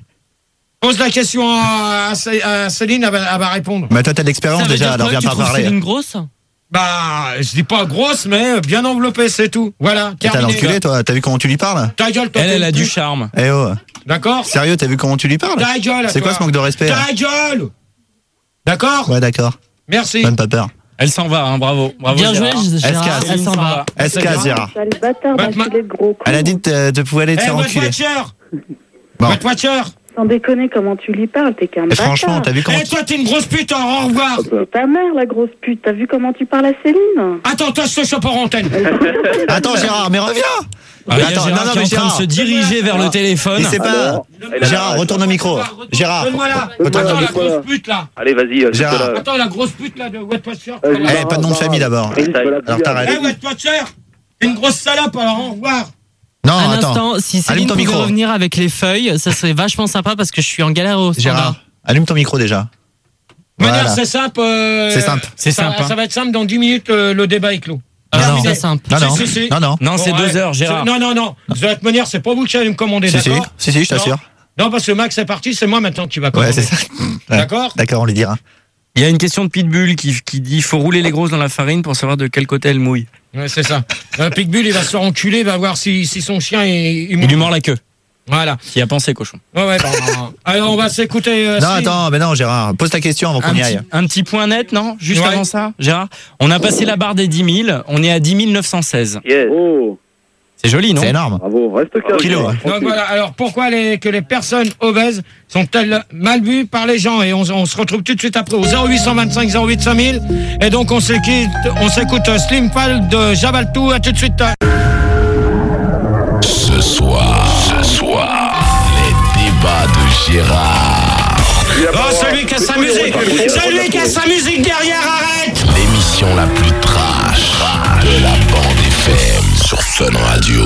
Pose la question à, à- à Céline, elle va, elle va répondre. Mais toi, t'as de l'expérience Ça veut déjà, dire alors quoi, viens tu pas trouves parler. Céline grosse? Bah, je dis pas grosse, mais bien enveloppée, c'est tout. Voilà, T'as terminé. l'enculé, toi, t'as vu comment tu lui parles? Ta gueule, toi, Elle, elle t'es a une du pute. charme. Eh oh, D'accord. sérieux, t'as vu comment tu lui parles? Ta gueule. C'est quoi toi. ce manque de respect? là Ta gueule. D'accord. Ouais, d'accord. Merci. Donne pas peur. Elle s'en va, hein, bravo. bravo Bien joué, Gérard. Gérard. Est-ce Elle s'en va. S K, Gérard. Sale bâtard, Batman- d'enculé de gros con. Elle a dit que tu pouvais aller te Eh, faire White enculer. Watcher. Bon. White Watcher. Sans déconner, comment tu lui parles, t'es qu'un Et bâtard. franchement, t'as vu comment Eh, toi, t'es une grosse pute, au revoir. C'est ta mère, la grosse pute. T'as vu comment tu parles à Céline? Attends, toi, je te chope en antenne. Attends, Gérard, mais reviens! Ah, il y a Attends, Gérard non, non, qui est mais en train de Gérard. se diriger vers le téléphone. Il sait pas. Gérard, retourne au micro. Gérard, Donne-moi là. retourne Attends, au la micro. grosse pute, là. Allez, vas-y. euh, Gérard. c'est là. Attends, la grosse pute, là, de White Watcher. Eh, pas de nom de famille d'abord. Et ça, Alors t'arrêtes. Eh, White Watcher. Une grosse salope, alors au revoir. Non, Un attends. instant, si Allume Céline ton pouvait micro. revenir avec les feuilles, ça serait vachement sympa parce que je suis en galère au standard. Gérard, allume ton micro déjà. De manière, Voilà. c'est simple. euh, C'est simple. C'est ça, simple, hein. Ça va être simple, dans dix minutes, euh, le débat est clos. Non, Terminé. non. C'est simple. Non, non. Si, si, si. Non, non. Non, c'est Bon, deux ouais. heures, Gérard. Non, non, non. De toute manière, c'est pas vous qui allez me commander, Si, si, d'accord? si, si, je t'assure. Non. Non, parce que Max est parti, c'est moi maintenant qui va commander. Ouais, c'est ça. Ouais. D'accord. D'accord, on lui dira. Il y a une question de Pitbull qui, qui dit faut rouler les grosses dans la farine pour savoir de quel côté elles mouillent. Ouais, c'est ça. Un Pitbull, il va se faire enculer, il va voir si, si son chien est. Il lui mord la queue. Voilà. Qui a pensé, cochon. Ouais, ouais. bah, alors, on va s'écouter. euh, Non, si- attends, mais non, Gérard, pose ta question avant qu'on Un y petit, aille. un petit point net, non? Juste Ouais. avant ça, Gérard. On a passé la barre des dix mille, on est à dix mille neuf cent seize. Yes. Oh, C'est joli, non? C'est énorme. bravo, reste calme. Kilo, hein. Donc voilà, alors pourquoi les, que les personnes obèses sont-elles mal vues par les gens? Et on, on se retrouve tout de suite après au zéro huit cent vingt-cinq zéro huit cinq mille. Et donc on s'écoute, on s'écoute euh, Slim Fall de Jabaltou. À tout de suite. Ce soir, ce soir, les débats de Gérard. Oh, celui qui a sa musique, celui qui a sa musique derrière, arrête! L'émission la plus trash de la bande F M sur Fun Radio.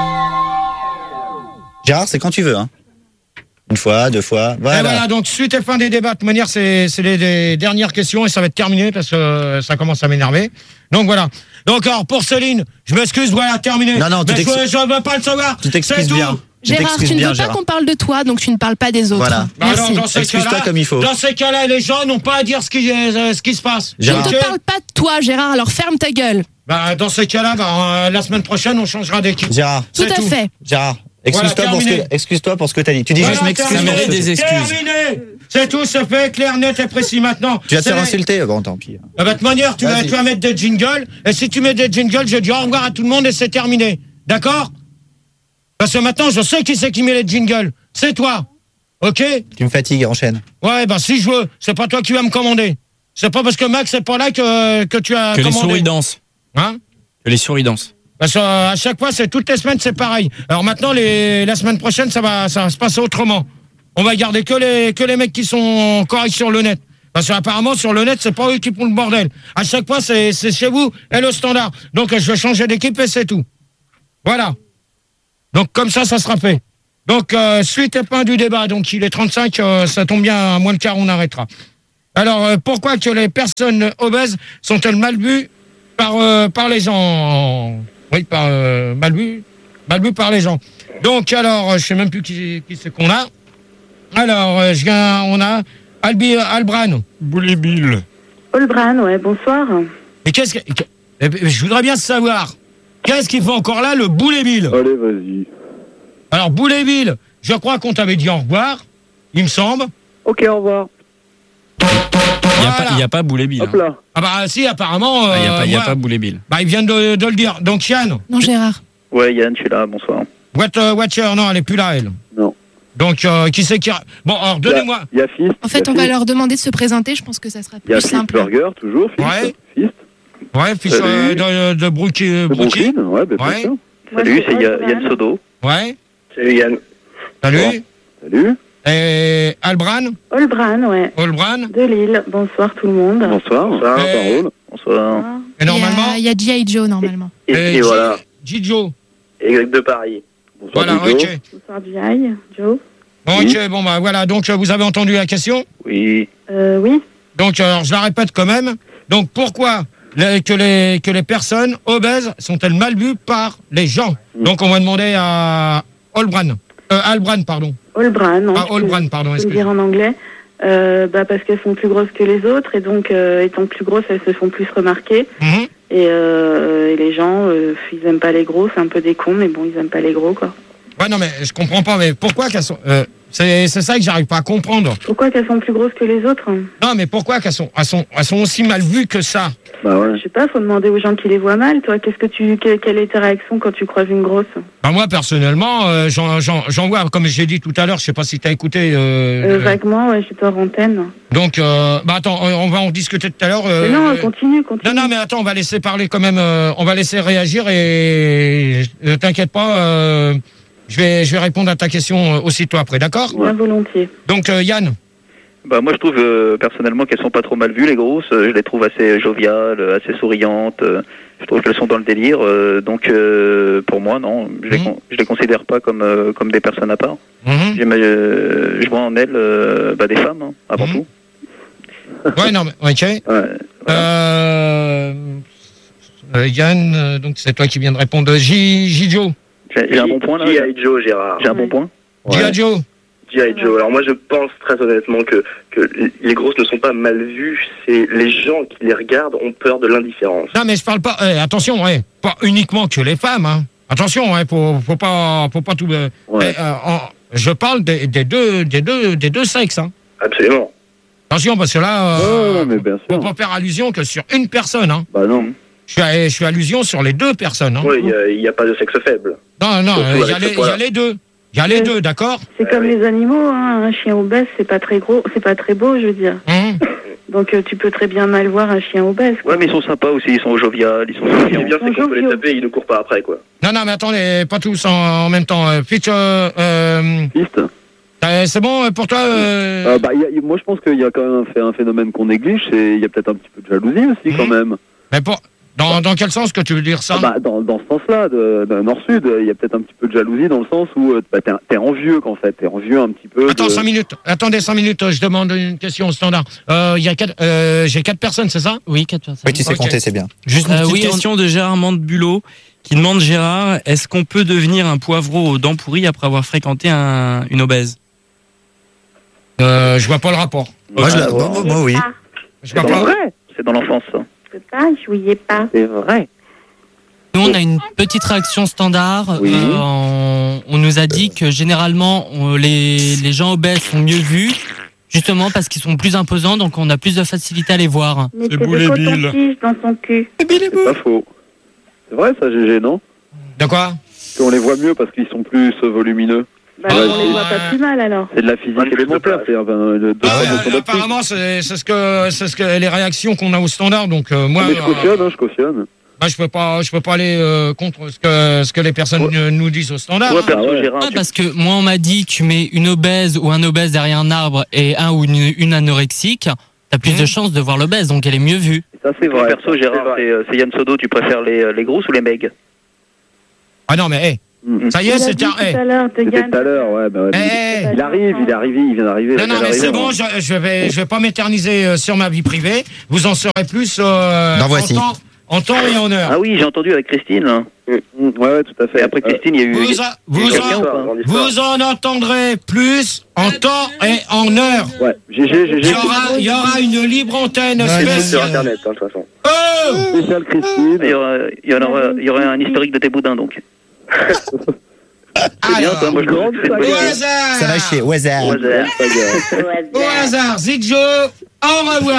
Gérard, c'est quand tu veux, hein. Une fois, deux fois, Et voilà, voilà. donc suite et fin des débats. De toute manière, c'est c'est les, les dernières questions et ça va être terminé parce que euh, ça commence à m'énerver. Donc voilà. Donc alors pour Céline, je m'excuse, voilà, terminé. Non, non, tu Mais je, t'excuses- je veux pas le savoir. Tu t'excuses C'est tout. bien. Tu Gérard, t'excuses tu ne bien, veux pas Gérard. qu'on parle de toi, donc tu ne parles pas des autres. Voilà. Bah alors, Merci. dans ces Excuse-toi cas-là- comme il faut. Dans ces cas-là, les gens n'ont pas à dire ce qui, euh, ce qui se passe. Je ne Gérard. te parle pas de toi, Gérard, alors ferme ta gueule. Bah, dans ces cas-là, bah, euh, la semaine prochaine, on changera d'équipe. Gérard, Tout C'est à tout. fait. Gérard, excuse-toi Voilà, pour, ce terminé. que- excuse-toi pour ce que t'as dit. Tu dis Voilà, juste je m'excuse. terminé. Ça mérite des excuses. Terminé. C'est tout, c'est fait, clair, net et précis maintenant. Tu vas te C'est faire les- insulter. Bon, tant pis. Ah bah, de toute manière, tu vas, Vas-y. tu vas mettre des jingles, et si tu mets des jingles, je dis au revoir à tout le monde et c'est terminé. D'accord? Parce que maintenant, je sais qui c'est qui met les jingles. C'est toi. Ok? Tu me fatigues, enchaîne. Ouais, bah si je veux, c'est pas toi qui vas me commander. C'est pas parce que Max n'est pas là que, que tu as Que les commandé. souris dansent. Hein? Que les souris dansent. Parce qu'à chaque fois, c'est toutes les semaines, c'est pareil. Alors maintenant, les, la semaine prochaine, ça va, ça va se passer autrement. On va garder que les, que les mecs qui sont corrects sur le net. Parce qu'apparemment, sur le net, c'est pas eux qui font le bordel. À chaque fois, c'est, c'est chez vous et le standard. Donc, je vais changer d'équipe et c'est tout. Voilà. Donc, comme ça, ça sera fait. Donc, euh, suite et fin du débat. Donc, il est trente-cinq, euh, ça tombe bien, à moins de quart, on arrêtera. Alors, euh, pourquoi que les personnes obèses sont-elles mal vues par, euh, par les gens? Oui, par, euh, mal vues, mal vues par les gens. Donc, alors, je sais même plus qui, qui c'est qu'on a. Alors, euh, je viens, on a Albi, Albran. Boulet Bill. Olbran, ouais, bonsoir. Et qu'est-ce que... eh ben, je voudrais bien savoir, qu'est-ce qu'il fait encore là, le Boulet Bill? Allez, vas-y. Alors, Boulet Bill, je crois qu'on t'avait dit au revoir, il me semble. Ok, au revoir. Il n'y a, Voilà. pas- y a pas Boulet Bill. Hop hein. là. Ah bah si, apparemment... Il n'y a, euh, pas- y a moi- pas Boulet Bill. Bah, il vient de, de le dire. Donc, Yann, Non, Gérard. Ouais, Yann, je suis là, bonsoir. what, uh, Watcher, non, elle est plus là, elle. Non. Donc, euh, qui c'est qui... a- Bon, alors, donnez-moi... Il y a Fist. En fait, on va leur demander de se présenter. Je pense que ça sera Il y a plus Fist simple. Burger, toujours. Fist. Ouais. Fist. Ouais, fils Salut. euh, de, de Brooklyn. De Brooklyn. Brooklyn, ouais, bah, Ouais. bien sûr. Salut, c'est Ya- Yann Sodo. Ouais. Salut Yann. Salut. Salut. Et Albran, Olbran, ouais. Olbran. De Lille. Bonsoir tout le monde. Bonsoir. Bonsoir. Eh. Parole. Bonsoir. Ah. Et normalement, Il y a, il y a G I. Joe, normalement. Et, et G- voilà. Gijo. Et de Paris. Bonsoir, Voilà, Jojo. ok. Bonsoir G I. Joe. Bon, Oui. ok, bon, bah voilà. Donc, euh, vous avez entendu la question. Oui. Euh, oui. Donc, euh, alors, je la répète quand même. Donc, pourquoi les- que, les, que les personnes obèses sont-elles mal vues par les gens? Donc, on va demander à Olbran. Euh, Albran, pardon. Olbran, non. Ah, Olbran, pardon, Je peux le excusez. dire en anglais. Euh, bah, parce qu'elles sont plus grosses que les autres et donc euh, étant plus grosses, elles se font plus remarquer. Mhm. Et, euh, et les gens, euh, ils aiment pas les gros, c'est un peu des cons, mais bon, ils aiment pas les gros, quoi. Ouais, non, mais je comprends pas. Mais pourquoi qu'elles sont... euh, c'est c'est ça que j'arrive pas à comprendre. Pourquoi qu'elles sont plus grosses que les autres? Non, mais pourquoi qu'elles sont, elles sont, elles sont aussi mal vues que ça? Bah ouais. Je sais pas, faut demander aux gens qui les voient mal. Toi, qu'est-ce que tu, que- quelle est ta réaction quand tu croises une grosse? Bah moi personnellement, euh, j'en, j'en, j'en vois, comme j'ai dit tout à l'heure, je sais pas si tu as écouté. Euh, euh, euh, Vaguement, ouais, j'étais hors antenne. donc, euh, bah attends, on on va en discuter tout à l'heure. euh, Mais non, euh, continue, continue. non, non, mais attends, on va laisser parler quand même. euh, on va laisser réagir et ne t'inquiète pas, euh, je vais, je vais répondre à ta question euh, aussitôt après, d'accord? Bien volontiers. Donc euh, Yann, Bah moi je trouve euh, personnellement qu'elles sont pas trop mal vues les grosses. Euh, Je les trouve assez joviales, euh, assez souriantes. euh, Je trouve qu'elles sont dans le délire. euh, Donc euh, pour moi non, je les, Mhm. con- je les considère pas comme euh, comme des personnes à part. Mhm. J'aime, euh, Je vois en elles euh, bah, des femmes hein, avant Mhm. tout. ouais, non, mais ok. Ouais, voilà. Euh, euh, Yann, euh, donc c'est toi qui viens de répondre. J, J-Jo, J'ai j'ai un bon point là. G I. Joe, Gérard. J'ai un bon point. J Joe. G I. Joe. Alors moi je pense très honnêtement que, que les grosses ne sont pas mal vues, c'est les gens qui les regardent ont peur de l'indifférence. Non, mais je parle pas. eh, attention, ouais, pas uniquement que les femmes. Hein. Attention, ouais, faut, faut pas, faut pas tout. euh, Ouais. eh, euh, en- je parle des, des deux, des deux, des deux sexes. Hein. Absolument. Attention, parce que là, euh, Ouais, ouais, mais bien faut sûr. pas faire allusion que sur une personne. Hein. Bah non. Je suis, à- je suis allusion sur les deux personnes. Hein. Oui, il n'y a, a pas de sexe faible. Non, non, Surtout il y, avec a ce les- il y poids-là. a les deux. Il y a les Ouais. deux, d'accord. C'est Ah comme oui. les animaux, hein. Un chien obèse, c'est pas très gros, c'est pas très beau, je veux dire. Hum. Donc euh, tu peux très bien mal voir un chien obèse. quoi. Ouais mais ils sont sympas aussi, ils sont joviales, ils sont Ce qui est souriants. bien, c'est qu'on peut les Bonjour, taper et ils ne courent pas après, quoi. Non, non, mais attendez, pas tous en, en même temps. Euh, Fitch, euh, euh, Fist. euh, c'est bon pour toi euh, Euh, bah, il y a- il- moi je pense qu'il y a quand même un, ph- un phénomène qu'on néglige, c'est il y a peut-être un petit peu de jalousie aussi quand Mhm. même. Mais pour, dans, dans quel sens que tu veux dire ça? Ah bah, dans, dans ce sens-là, de, de nord-sud, il y a peut-être un petit peu de jalousie dans le sens où euh, bah, t'es, t'es envieux qu'en fait, t'es envieux un petit peu. Attends, de... cinq minutes. Attendez, cinq minutes. Je demande une question au standard. Euh, il y a quatre, euh, j'ai quatre personnes, c'est ça? Oui, quatre personnes. Oui, tu sais Ok. compter, c'est bien. Juste une Euh, petite oui, on- question de Gérard Mandebulot qui demande Gérard, est-ce qu'on peut devenir un poivreau aux dents pourries après avoir fréquenté un, une obèse? Euh, je vois pas le rapport. Moi, je la- Ah, moi, moi, moi, oui. Je C'est vois dans pas. l'enfance. C'est dans l'enfance ça. Je peux pas, je jouais pas. C'est vrai. Nous, on a une petite réaction standard. Oui. Euh, on, on nous a dit que généralement, on- les, les gens obèses sont mieux vus, justement parce qu'ils sont plus imposants, donc on a plus de facilité à les voir. Mais C'est c'est Boulet de Bill. coton-tige dans son cul. C'est pas faux. C'est vrai ça, G G, non? De quoi? Qu'on les voit mieux parce qu'ils sont plus euh, volumineux. Bah, on les voit pas plus mal alors. C'est de la physique élémentaire. C'est enfin, le Ah ouais, apparemment, c'est c'est ce que c'est ce que les réactions qu'on a au standard. Donc euh, moi, mais je cautionne, hein, je cautionne. Bah, je peux pas, je peux pas aller euh, contre ce que ce que les personnes ouais. nous disent au standard. Ouais, hein. perso, ah, Gérard, ah, tu... parce que moi on m'a dit tu mets une obèse ou un obèse derrière un arbre et un ou une, une anorexique, t'as plus mmh. de chances de voir l'obèse, donc elle est mieux vue. Ça c'est vrai. Perso, Gérard, c'est Yann Sodo, tu préfères les, les grosses ou les megs? Ah non mais hey. Mmh. Ça y est, c'est un. C'était tout à l'heure, ouais. Bah, ouais hey, il arrive, il est arrivé, il vient d'arriver. Non, non, mais c'est bon, je, je vais, je vais pas m'éterniser euh, sur ma vie privée. Vous en saurez plus euh, en, temps, en temps et en heure. Ah oui, j'ai entendu avec Christine. Hein. Mmh. Ouais, ouais, tout à fait. Et après Christine, il y a eu. Vous, a, vous, en, vous en entendrez plus en temps et en heure. Ouais, G G, G G. Il y aura, il y aura une libre antenne ouais, spéciale. Sur Internet, hein, de toute façon. Oh spécial Christine. Il y aura, il y en aura, il y aura un historique de tes boudins, donc. C'est bien, toi, moi je grande Au hasard. Ça va chier, au hasard. Au hasard. Au hasard, Zidjo, au revoir.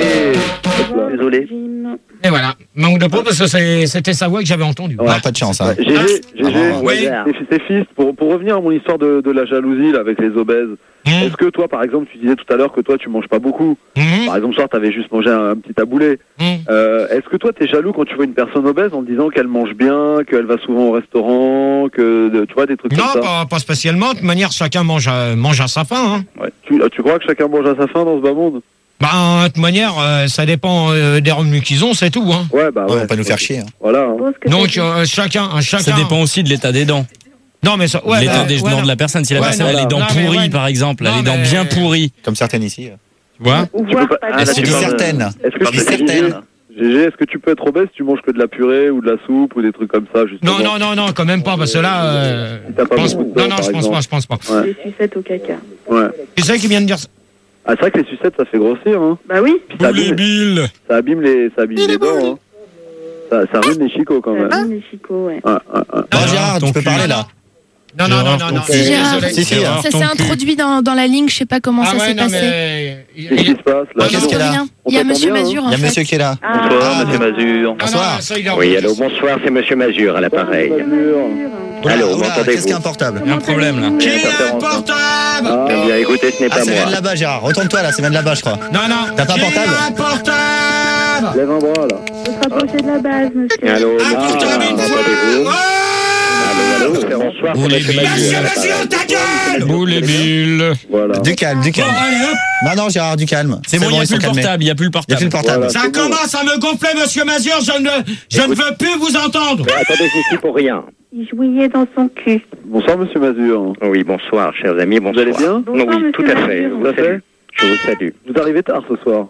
Désolé. Et voilà, manque de peau parce que c'était sa voix que j'avais entendue. Ouais, pas de chance. Hein. G G, G G, oui. C'est fils, pour, pour revenir à mon histoire de, de la jalousie là, avec les obèses, mmh. est-ce que toi, par exemple, tu disais tout à l'heure que toi, tu manges pas beaucoup mmh. Par exemple, ce soir, tu avais juste mangé un, un petit taboulé. Mmh. Euh, est-ce que toi, tu es jaloux quand tu vois une personne obèse en te disant qu'elle mange bien, qu'elle va souvent au restaurant, que tu vois, des trucs non, comme ça? Non, pas, pas spécialement. De toute manière, chacun mange à, mange à sa faim. Hein. Ouais. Tu, tu crois que chacun mange à sa faim dans ce bas monde? Bah, de toute manière, euh, ça dépend euh, des revenus qu'ils ont, c'est tout. Hein. Ouais, bah ouais. On va pas nous faire chier. Hein. Voilà. Hein. Donc, euh, chacun, chacun. Ça dépend aussi de l'état des dents. Non, mais ça, ouais, l'état bah, des ouais, dents non. de la personne. Si la ouais, personne non, a les dents non, pourries, ouais. par exemple, elle a les dents mais... bien pourries. Comme certaines ici. Tu vois? Tu peux pas... ah, je dis certaines. Est-ce que je dis certaines. G G, est-ce que tu peux être obèse si tu manges que de la purée ou de la soupe ou des trucs comme ça justement? Non, non, non, non, quand même pas, parce que là. Euh, si pas pense... temps, non, non, je pense pas, je pense pas. Ouais. Des sucettes au caca. Ouais. Tu sais qui vient de dire ça? Ah, c'est vrai que les sucettes, ça fait grossir, hein. Bah oui. Ça abîme, Bill. ça abîme les, ça abîme les dents, hein. Ça, ça ruine les chicots quand même. Ça ruine les chicots, ouais. Ah, ah, ah. Bon, Gérard, tu peux parler là. Non, non, non, non, non. Si, Gérard, si, si, ça s'est introduit dans, dans la ligne, je sais pas comment ah ça ouais, s'est non, passé. Mais... Qu'est-ce qui se passe là? Qu'est-ce qu'il y a là? Il y a Monsieur Mazur. Il y a Monsieur qui est là. Ah. Bonsoir, Ah, Monsieur Mazur. Bonsoir. Oui, allô, bonsoir, c'est Monsieur Mazur à l'appareil. Allô, m'entendez-vous? Qu'est-ce qui est un portable? Il y a un problème là. Qui est un portable? Eh bien, écoutez, ce n'est Ah, pas ça vient de moi. là-bas, Gérard. Retourne-toi là, ça vient de là-bas, je crois. Non, non. T'as pas un Qui portable? a un portable? Lève un bras là. Faut se rapprocher de la base, monsieur. Allô, Un monsieur portable Gérard, une m'entendez-vous? fois. Allô, allô, bonsoir, Vous c'est les Monsieur billes. Mazur. Monsieur Mazur, ta gueule! Boulet Bill. Voilà. Du calme, du Bon, calme. allez, hop. Non, non, Gérard, du calme. C'est bon, il n'y a ils plus sont le calmés. portable. Il n'y a plus le Il n'y a plus le portable. portable. Voilà. Ça commence à me gonfler, monsieur Mazur. Je ne, je ne veux plus vous entendre. Mais attendez, je suis pour rien. Il jouillait dans son cul. Bonsoir Monsieur Mazur. Oui, bonsoir, chers amis, Vous bonsoir. allez bien? Oui, Bonsoir, tout monsieur à fait. Mazur. Je Tout à vous fait. salue. Je vous salue. Vous arrivez tard ce soir.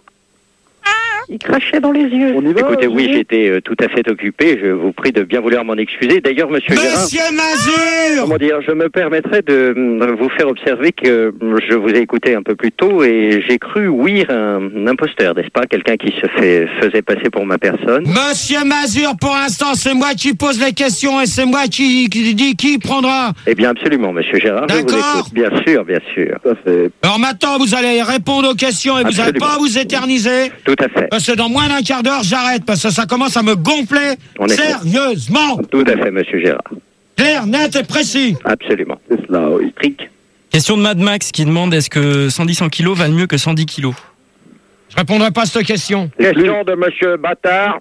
Il crachait dans les yeux. On y va? Écoutez, oui, G G? j'étais euh, tout à fait occupé. Je vous prie de bien vouloir m'en excuser. D'ailleurs, Monsieur Gérard, Monsieur Mazur! comment dire, je me permettrais de euh, vous faire observer que euh, je vous ai écouté un peu plus tôt et j'ai cru ouïr un, un imposteur, n'est-ce pas? Quelqu'un qui se fait, faisait passer pour ma personne. Monsieur Mazur, pour l'instant, c'est moi qui pose les questions et c'est moi qui, qui dit qui prendra. Eh bien, absolument, Monsieur Gérard, je vous D'accord. écoute. Bien sûr, bien sûr. Tout à fait. Alors maintenant, vous allez répondre aux questions et vous n'allez Absolument. pas vous éterniser. Tout à fait. Parce que dans moins d'un quart d'heure, j'arrête. Parce que ça commence à me gonfler On est sérieusement. Tout à fait, Monsieur Gérard. Clair, net et précis. Absolument. C'est cela, oui. Trick. Question de Mad Max qui demande est-ce que cent dix kilos valent mieux que cent dix kilos? Je répondrai pas à cette question. Question de Monsieur Bâtard.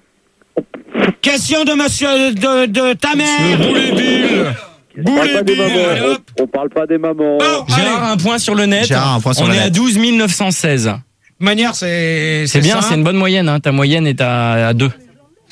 Question de monsieur de, de ta mère. Boulet Bill. On parle pas des Bill, mamans. allez, hop. On, on parle pas des mamans. Bon, Gérard, allez. un point sur le net. Gérard, un point sur On le est net. à douze mille neuf cent seize. De toute manière, c'est C'est bien, simple. c'est une bonne moyenne. Hein. Ta moyenne est à, à deux.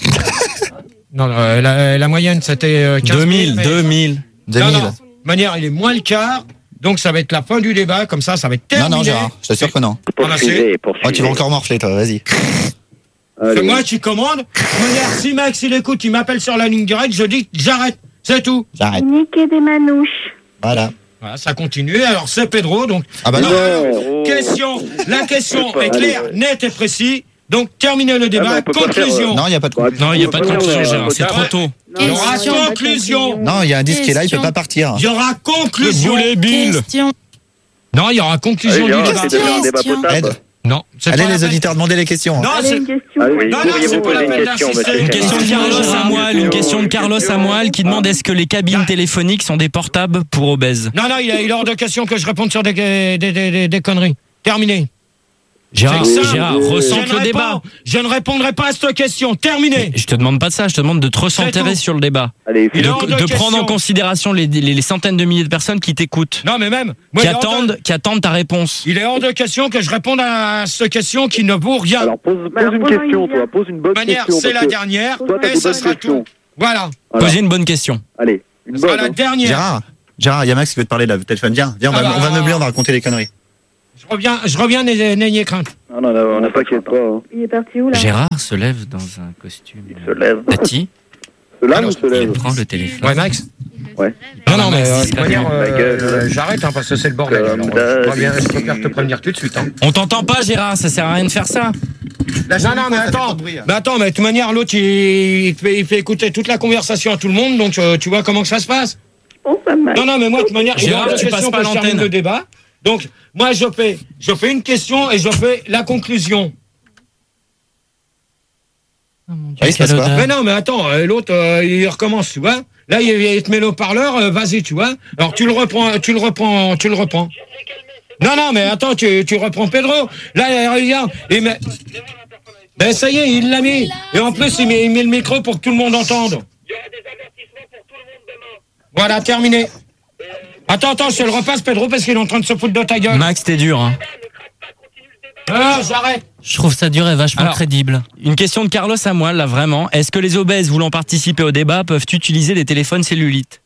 Non, euh, la, la moyenne, c'était euh, quinze deux mille. mille, mais- deux mille. deux Non, mille. non. De toute manière, il est moins le quart. Donc, ça va être la fin du débat. Comme ça, ça va être Non, terminé. non, Gérard, je t'assure que non. Poursuivez, Oh, poursuivez. tu vas encore morfler, toi, vas-y. C'est Allez. moi qui commande. De toute manière, si Max, il écoute, il m'appelle sur la ligne directe, je dis j'arrête. C'est tout. J'arrête. Niquer des manouches. Voilà. Voilà, ça continue. Alors, c'est Pedro. Donc, Ah bah non. alors, question. La question est claire, nette et précise. Donc, terminez le débat. Ah, mais on peut pas Conclusion. faire, Non, il n'y a pas de couple. Non, il n'y a pas de conclusion, Gérard. C'est Ah trop ouais. tôt. Il y aura Question. conclusion. Non, il y a un disque qui est là, il peut pas partir. Il y aura conclusion. Boulet Bill. Question. Non, il y aura conclusion Allez, du Gérard, débat. c'est devenu un débat Question. potable. Aide. Non. c'est Allez, pas la les peine. auditeurs, demandez les questions. Non, Allez, c'est... une question. Allez, Non, non, pourriez-vous c'est pas la poser peine une question, d'insister. monsieur Une question de Kennedy? Carlos à moi, une question de Carlos à moi qui demande est-ce que les cabines téléphoniques sont des portables pour obèses? Non, non, il est, il est hors de question que je réponde sur des, des, des, des, des conneries. Terminé. Gérard, C'est simple. Gérard, Je ressente ne le réponds- débat. Je ne répondrai pas à cette question. Terminé. Je te demande pas de ça, je te demande de te recentrer tout. sur le débat. Allez, Il est De, hors de de question. prendre en considération les, les, les centaines de milliers de personnes qui t'écoutent, Non, mais même. moi, qui, il, est hors de, attendent, qui attendent ta réponse. il est hors de question que je réponde à cette question qui ne vaut rien. Alors pose, pose Bah, alors, une pose-en question, une toi. Pose une bonne De manière, question. c'est parce la que dernière Toi, t'as et des ça bonnes sera questions. tout. Voilà. Voilà. Posez une bonne question. Allez, une Ce sera bonne. la hein. dernière. Gérard, Gérard, il y a Max qui veut te parler là, téléphone. Viens, viens, on va, Ah bah, on va alors, meubler, on va raconter les conneries. Je reviens, je reviens, n'ayez n'ayez crainte. Ah non, non, on n'a pas qu'à pas. Hein. Il est parti où là? Gérard se lève dans un costume. Il se lève. Tati, Se lave Alors, ou se il lève prend le téléphone. Ouais, Max. Ouais. Non, non, mais euh, de Il toute manière, allume la euh, gueule. euh, j'arrête hein, parce que c'est le bordel. Comme Alors, euh, je d'hab. préviens- je préfère te prévenir tout de suite. Hein. On t'entend pas, Gérard, ça sert à rien de faire ça. Non, non, mais attends. Mais attends, mais de toute manière, l'autre, il, il, te fait, il fait écouter toute la conversation à tout le monde, donc euh, tu vois comment que ça se passe. Oh, ça m'a. Non, non, mais moi, de toute manière, il y Gérard, a tu une passes question pas que je termine l'antenne. le débat. Donc, moi, je fais, je fais une question et je fais la conclusion. Oh mon Dieu, Ah, il se quelle passe quoi odeur. Mais non, mais attends, euh, l'autre, euh, il recommence, tu vois. Là, il, il te met le haut-parleur, euh, vas-y, tu vois. Alors, tu le reprends, tu le reprends, tu le reprends. Non, non, mais attends, tu, tu reprends Pedro. Là, il regarde. Il met... Ben, ça y est, il l'a mis. Et en plus, il met, il met le micro pour que tout le monde entende. Voilà, terminé. Attends, attends, je te le repasse, Pedro, parce qu'il est en train de se foutre de ta gueule. Max, t'es dur. Hein. Ah, j'arrête. Je trouve ça dur et vachement Alors, crédible. Une question de Carlos à moi, là, vraiment. Est-ce que les obèses voulant participer au débat peuvent utiliser des téléphones cellulites?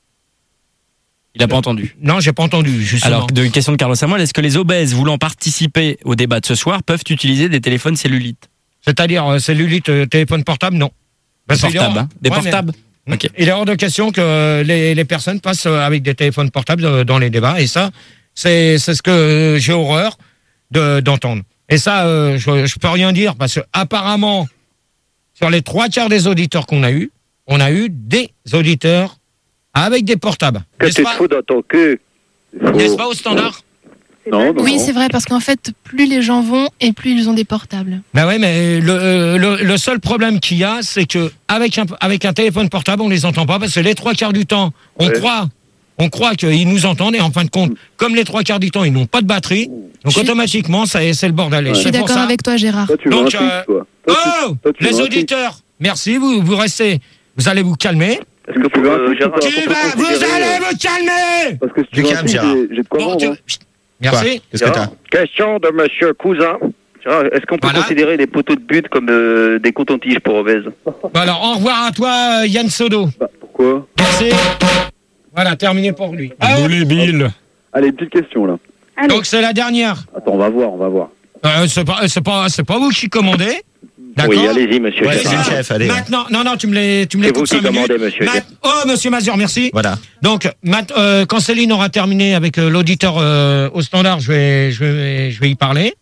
Il a pas entendu. Non, j'ai pas entendu, justement. Alors, de, une question de Carlos à moi, est-ce que les obèses voulant participer au débat de ce soir peuvent utiliser des téléphones cellulites? C'est-à-dire, euh, cellulite, euh, téléphone portable, non. Des Parce qu'il est portables, hors- hein. Des Ouais, mais- portables. Ok. Il est hors de question que les, les personnes passent avec des téléphones portables euh, dans les débats. Et ça, c'est c'est ce que j'ai horreur de- d'entendre. Et ça, euh, je, je peux rien dire parce que apparemment, sur les trois quarts des auditeurs qu'on a eu, on a eu des auditeurs avec des portables. Que N'est-ce tu te pas, fous dans ton cul. Il faut- n'est-ce pas au standard? Non, non. Oui, c'est vrai, parce qu'en fait, plus les gens vont et plus ils ont des portables. Ben ouais, mais le, le, le seul problème qu'il y a, c'est que avec un, avec un téléphone portable, on les entend pas parce que les trois quarts du temps, on Ouais. croit, on croit qu'ils nous entendent et en fin de compte, comme les trois quarts du temps, ils n'ont pas de batterie, donc Je suis- automatiquement, ça, c'est le bordel. Et Je c'est suis pour d'accord ça- avec toi, Gérard. Toi, tu veux Donc, un fixe, euh, toi. Toi, tu- Oh, toi, tu veux les un fixe. auditeurs, merci, vous, vous restez, vous allez vous calmer. Est-ce que Tu veux un euh, fixe ou Gérard, pas Tu on peut vas, vous considérer, allez euh, vous calmer. Parce que si tu Du veux un calme, fixe, Gérard. j'ai j'ai de quoi Bon, vendre. tu- hein. Merci. Qu'est-ce que t'as? Gérard, question de Monsieur Cousin. Gérard, est-ce qu'on peut Voilà. considérer les poteaux de but comme euh, des cotons-tiges pour obèses? Bon, alors, au revoir à toi, euh, Yann Sodo. Bah, pourquoi? Merci. Voilà, terminé pour lui. Ah, Bill. Allez, une petite question là. Allez. donc, c'est la dernière. Attends, on va voir, on va voir. Euh, c'est pas, c'est pas, c'est pas vous qui commandez. D'accord. Oui, allez-y, Monsieur Ouais, Mais c'est Gérard. le chef, allez. Maintenant, non, non, tu me les, tu me les C'est vous coupes qui cinq minutes. commandez, monsieur. Ma- Oh, monsieur Mazur, merci. Voilà. Donc, mat- euh, quand Céline aura terminé avec euh, l'auditeur euh, au standard, je vais, je vais, je vais y parler.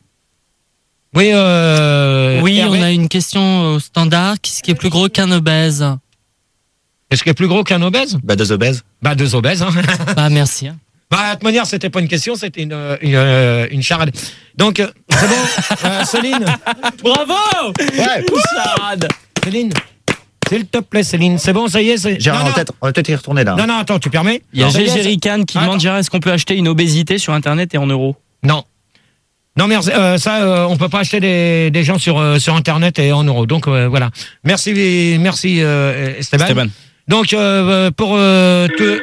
Oui, euh, Oui, Hervé, on a une question au standard. Qu'est-ce qui est plus gros qu'un obèse? Est-ce qu'il est plus gros qu'un obèse? Bah, deux obèses. Bah, deux obèses. Hein. Bah, merci. hein. Bah, de toute manière, c'était pas une question, c'était une, euh, une, euh, une charade. Donc, euh, c'est bon, euh, Céline. Bravo! Ouais. Charade! Céline, s'il te plaît, Céline, c'est bon, ça y est. c'est- Gérard, non, on va non, peut-être on va peut-être y retourner là. non, non, attends, tu permets? Il y a Non, ça y est, Gégé c'est- Rican qui Attends. demande, Gérard, est-ce qu'on peut acheter une obésité sur Internet et en euros? Non. Non, merci. Euh, ça, euh, on peut pas acheter des, des gens sur, euh, sur Internet et en euros. Donc, euh, voilà. Merci, merci euh, Esteban. Esteban. Donc, euh, pour euh, te...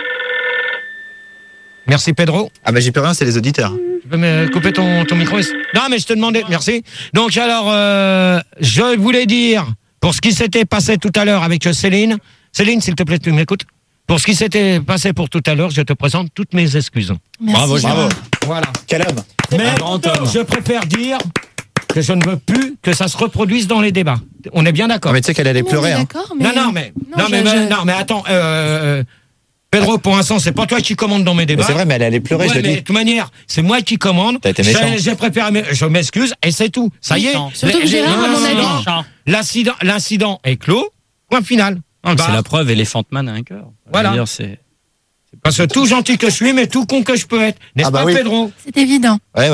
Merci, Pedro. Ah bah j'y peux rien, c'est les auditeurs. Tu peux me couper ton, ton micro? Non, mais je te demandais. Merci. Donc, alors, euh, je voulais dire, pour ce qui s'était passé tout à l'heure avec Céline, Céline, s'il te plaît, tu m'écoutes? Pour ce qui s'était passé pour tout à l'heure, je te présente toutes mes excuses. Merci, Bravo, Gérard. bravo. Voilà. Quel homme? Mais Un grand homme. je préfère dire que je ne veux plus que ça se reproduise dans les débats. On est bien d'accord? Ah, mais tu sais qu'elle allait Oui, on pleurer. est Hein. D'accord, mais... Non, non, mais, Non, non, mais, je- mais- je- non, mais attends, euh, Pedro, pour l'instant, c'est pas toi qui commande dans mes Mais débats. c'est vrai, mais elle allait pleurer, Ouais, je le mais dis. de toute manière, c'est moi qui commande. T'as été méchant. J'ai- J'ai préparé, mes- je m'excuse, et c'est tout. Ça y est. Méchant. Surtout que Gérard, à mon avis- l'incident- L'incident, l'incident est clos. Point final. Non, Bah, c'est la preuve, Elephant Man a un cœur. Voilà. Je veux dire, c'est- Parce que tout gentil que je suis, mais tout con que je peux être. N'est-ce Ah bah pas, oui. Pedro? C'est évident. Ouais, ouais.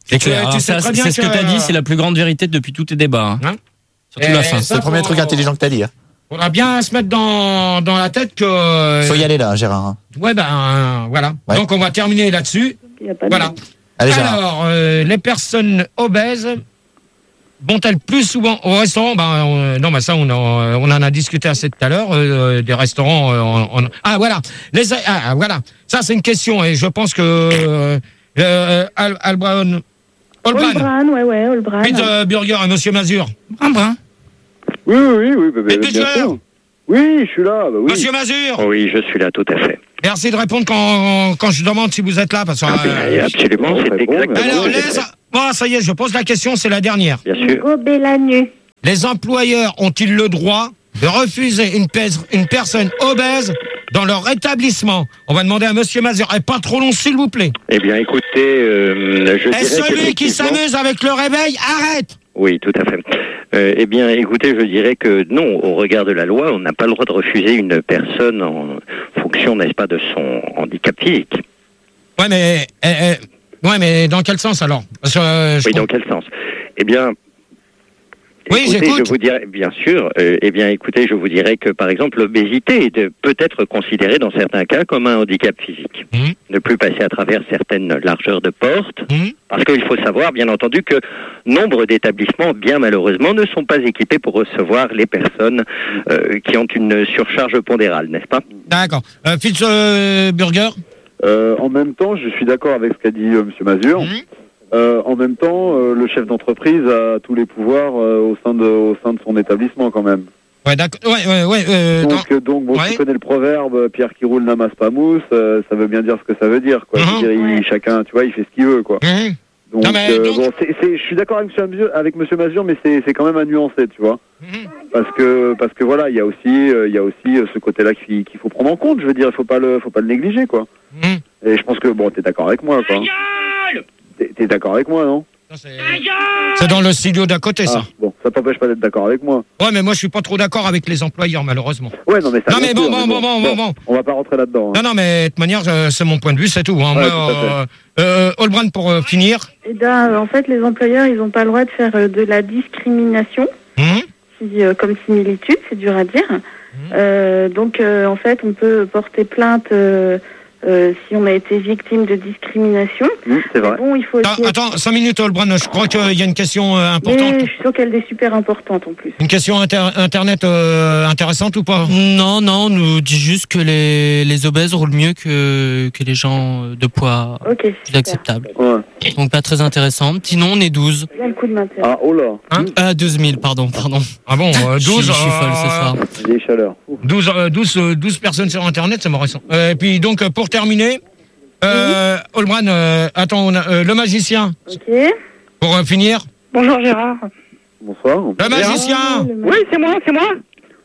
C'est clair. tu Alors sais ça, très c'est bien ce que que- tu as dit, c'est la plus grande vérité depuis tous tes débats. Hein. Hein Surtout Et la fin. ça, C'est le premier faut- truc intelligent que t'as dit. Hein. Faudra bien se mettre dans, dans la tête que. Faut y aller là, Gérard. Hein. Ouais, ben euh, voilà. Ouais. Donc on va terminer là-dessus. Il y a pas de- Voilà. Allez, Gérard. Alors, euh, les personnes obèses vont-elles plus souvent au restaurant? Ben, on- non, ben ça, on en, on en a discuté assez tout à l'heure. euh, des restaurants. euh, on- on- ah, voilà. Les, ah, ah, voilà. Ça, c'est une question. Et je pense que. Euh, euh, Al, Albran. Olbran. Olbran, ouais, ouais, Olbran. Pizza Burger et Monsieur Mazur. Un brin. Oui, oui, oui, bah, bah, Et bien Butcher. sûr. Oui, je suis là, bah oui. Monsieur Mazur. Oui, je suis là, tout à fait. Merci de répondre quand, quand je demande si vous êtes là. Parce que, Ah, euh, bien, absolument, bon, c'est très bon, exactement. alors, ce que les. j'ai fait. Bon, ça y est, je pose la question, c'est la dernière. Bien sûr. Gober la nuit. Les employeurs ont-ils le droit de refuser une, pers- une personne obèse dans leur établissement? On va demander à Monsieur Mazur. Et pas trop long, s'il vous plaît. Eh bien, écoutez, euh, je Et dirais celui qui qu'effectivement- s'amuse avec le réveil, arrête. Oui, tout à fait. Euh, eh bien, écoutez, je dirais que non, au regard de la loi, on n'a pas le droit de refuser une personne en fonction, n'est-ce pas, de son handicap physique. Ouais, mais, eh, eh, ouais, mais dans quel sens alors? Parce que, euh, je Oui, dans comprends- quel sens? Eh bien, Oui, écoutez, j'écoute. je vous dirais, bien sûr, euh, eh bien, écoutez, je vous dirais que, par exemple, l'obésité est de- peut être considérée dans certains cas comme un handicap physique. Mhm. Ne plus passer à travers certaines largeurs de porte, Mhm. parce qu'il faut savoir, bien entendu, que nombre d'établissements, bien malheureusement, ne sont pas équipés pour recevoir les personnes euh, qui ont une surcharge pondérale, n'est-ce pas? D'accord. Euh, Fitz euh, Burger. Euh, en même temps, je suis d'accord avec ce qu'a dit euh, Monsieur Mazur. Mhm. Euh, en même temps, euh, le chef d'entreprise a tous les pouvoirs euh, au sein de au sein de son établissement quand même. Ouais, d'accord. Ouais, ouais, ouais. euh, dans- Donc, euh, donc bon, ouais. tu connais le proverbe euh, Pierre qui roule n'amasse pas mousse. euh, ça veut bien dire ce que ça veut dire. Quoi. Mhm. Je veux dire, il- Ouais. chacun, tu vois, il fait ce qu'il veut, quoi. Mhm. Donc, Non, mais euh, donc- bon, c'est, c'est, je suis d'accord avec Monsieur Mazur, avec Monsieur Mazur, mais c'est, c'est quand même à nuancer, tu vois. Mhm. Parce que parce que voilà, il y a aussi euh, il y a aussi euh, ce côté-là qu'il, qu'il faut prendre en compte. Je veux dire, il faut pas le faut pas le négliger, quoi. Mhm. Et je pense que bon, t'es d'accord avec moi, quoi. T'es, t'es d'accord avec moi, non? Ça, c'est- C'est dans le studio d'à côté, ça. Ah, bon, ça t'empêche pas d'être d'accord avec moi. Ouais, mais moi, je suis pas trop d'accord avec les employeurs, malheureusement. Ouais, non, mais ça. Non, bien mais bon, sûr, bon, bon, bon, bon, bon. On va pas rentrer là-dedans. hein. Non, non, mais de toute manière, euh, c'est mon point de vue, c'est tout. Hein. Ouais, Moi, tout à euh, euh, Olbran, pour euh, finir. Eh ben, euh, en fait, les employeurs, ils n'ont pas le droit de faire euh, de la discrimination, Mhm. si, euh, comme similitude, c'est dur à dire. Euh, donc, euh, en fait, on peut porter plainte euh, euh, si on a été victime de discrimination. Mmh, c'est vrai. Mais bon, il faut aussi... Attends, attends, cinq minutes, Olbran. Je crois qu'il y a une question euh, importante. Mais je suis sûre qu'elle est super importante en plus. Une question inter- internet euh, intéressante ou pas? Non, non, on nous dit juste que les, les obèses roulent mieux que, que les gens de poids Ok, plus super. acceptables. Ouais. Donc pas très intéressant. Sinon, on est douze. Bien le coup de maintien. Ah, oh là. Hein Ah, douze mille, pardon, pardon. Ah bon, euh, Je suis- douze, je suis folle ce euh, soir. Des chaleurs. Ouh. douze, euh, douze, euh, douze personnes sur Internet, c'est marrant. Euh, et puis, donc, euh, pour terminer, euh, Olbran, euh, attends, on a, euh, le magicien, Ok. pour euh, finir. Bonjour Gérard. Bonsoir. Le magicien. Le ma- Oui, c'est moi, c'est moi.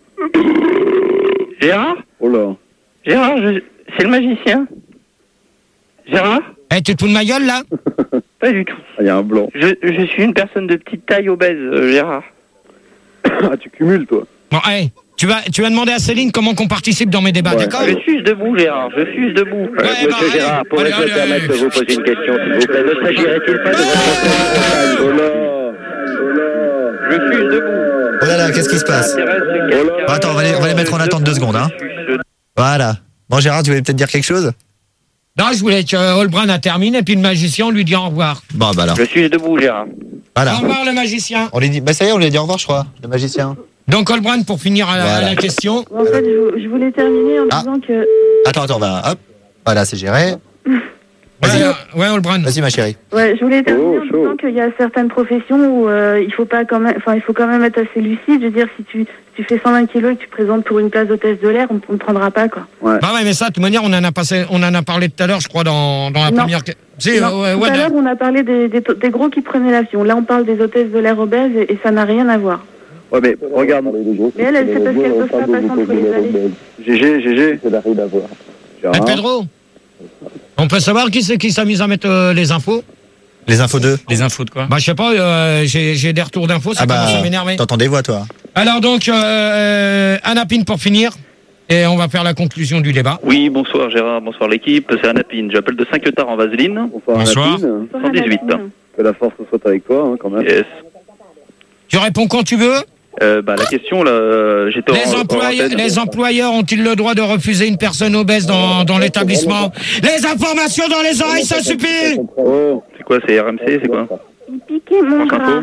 Gérard Oh là. Gérard, je- c'est le magicien. Gérard Eh, tu te fous de ma gueule, là? Pas du tout. Ah, il y a un blanc. Je, je suis une personne de petite taille obèse, euh, Gérard. Ah, tu cumules, toi. Bon, hey, tu vas, tu vas demander à Céline comment qu'on participe dans mes débats, Ouais. d'accord? Je suis debout, Gérard, je suis debout. Euh, Ouais, Monsieur bah, allez, Gérard, pourrais-je allez, me allez, permettre de allez. vous poser une question, s'il vous plaît? Ne s'agirait-il pas de votre Oh là. Oh là. Je suis debout. Oh là là, qu'est-ce qui se passe? Bon, attends, on va les, on va les mettre en attente deux secondes. Hein. Voilà. Bon, Gérard, tu voulais peut-être dire quelque chose? Non, je voulais que euh, Olbran a terminé, et puis le magicien, on lui dit au revoir. Bon, bah alors. Je suis debout, Gérard. Voilà. Au revoir, le magicien. On lui dit, bah ça y est, on lui a dit au revoir, je crois, le magicien. Donc, Olbran, pour finir à la, Voilà. à la question. En fait, je, je voulais terminer en Ah. disant que... Attends, attends, bah, hop. Voilà, c'est géré. Ouais, Vas-y. euh, ouais, Olbran. Vas-y, ma chérie. Ouais, je voulais terminer Oh, en chaud. disant qu'il y a certaines professions où euh, il faut pas quand même, enfin il faut quand même être assez lucide. Je veux dire, si tu, si tu fais cent vingt kilos et que tu présentes pour une place d'hôtesse de l'air, on ne te prendra pas quoi. Ouais. Bah ouais, mais ça, de toute manière, on en a passé, on en a parlé tout à l'heure, je crois, dans, dans la Non. première. que- Si, Non, euh, ouais, tout ouais, à l'heure, on a parlé des, des, des gros qui prenaient l'avion. Là, on parle des hôtesses de l'air obèses et, et ça n'a rien à voir. Ouais, mais regarde. Mais elle, elle c'est parce qu'elles peuvent pas passer entre les allées. G G, G G. Ça n'a rien à voir. Eh, Pedro, on peut savoir qui c'est qui s'amuse à mettre euh, les infos? Les infos deux. Les infos de quoi? Bah, je sais pas, euh, j'ai j'ai des retours d'infos, ça Ah commence à bah, m'énerver. t'entends des voix, toi. Alors, donc, euh, Anna Pine, pour finir. Et on va faire la conclusion du débat. Oui, bonsoir Gérard, bonsoir l'équipe, c'est Anapine. J'appelle de Saint-Queutard en Vaseline. Bonsoir. cent dix-huit. Que la force soit avec toi, hein, quand même. Yes. Tu réponds quand tu veux. Euh, bah, la question, là, j'étais Les, en, employeurs, en les employeurs ont-ils le droit de refuser une personne obèse dans, dans l'établissement? Les informations dans les oreilles, ça suffit. Oh, c'est quoi, c'est R M C, c'est quoi? Il piquait mon bras.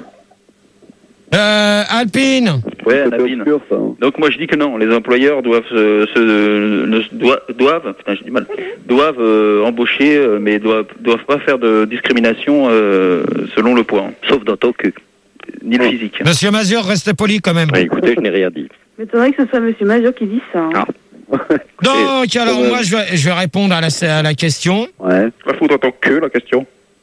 Euh, Alpine. Ouais, Anapine. Donc moi je dis que non, les employeurs doivent se, se ne, doivent, doivent, putain j'ai du mal, doivent euh, embaucher, euh, mais doivent doivent pas faire de discrimination euh, selon le poids, hein. Sauf dans ton cul, ni le physique. Monsieur Mazur, restez poli quand même. Ouais, écoutez, je n'ai rien dit. Mais c'est vrai que ce soit Monsieur Mazur qui dit ça. Hein. Ah. Donc alors moi je vais, je vais répondre à la, à la question. Ouais. Va foutre dans ton cul la question.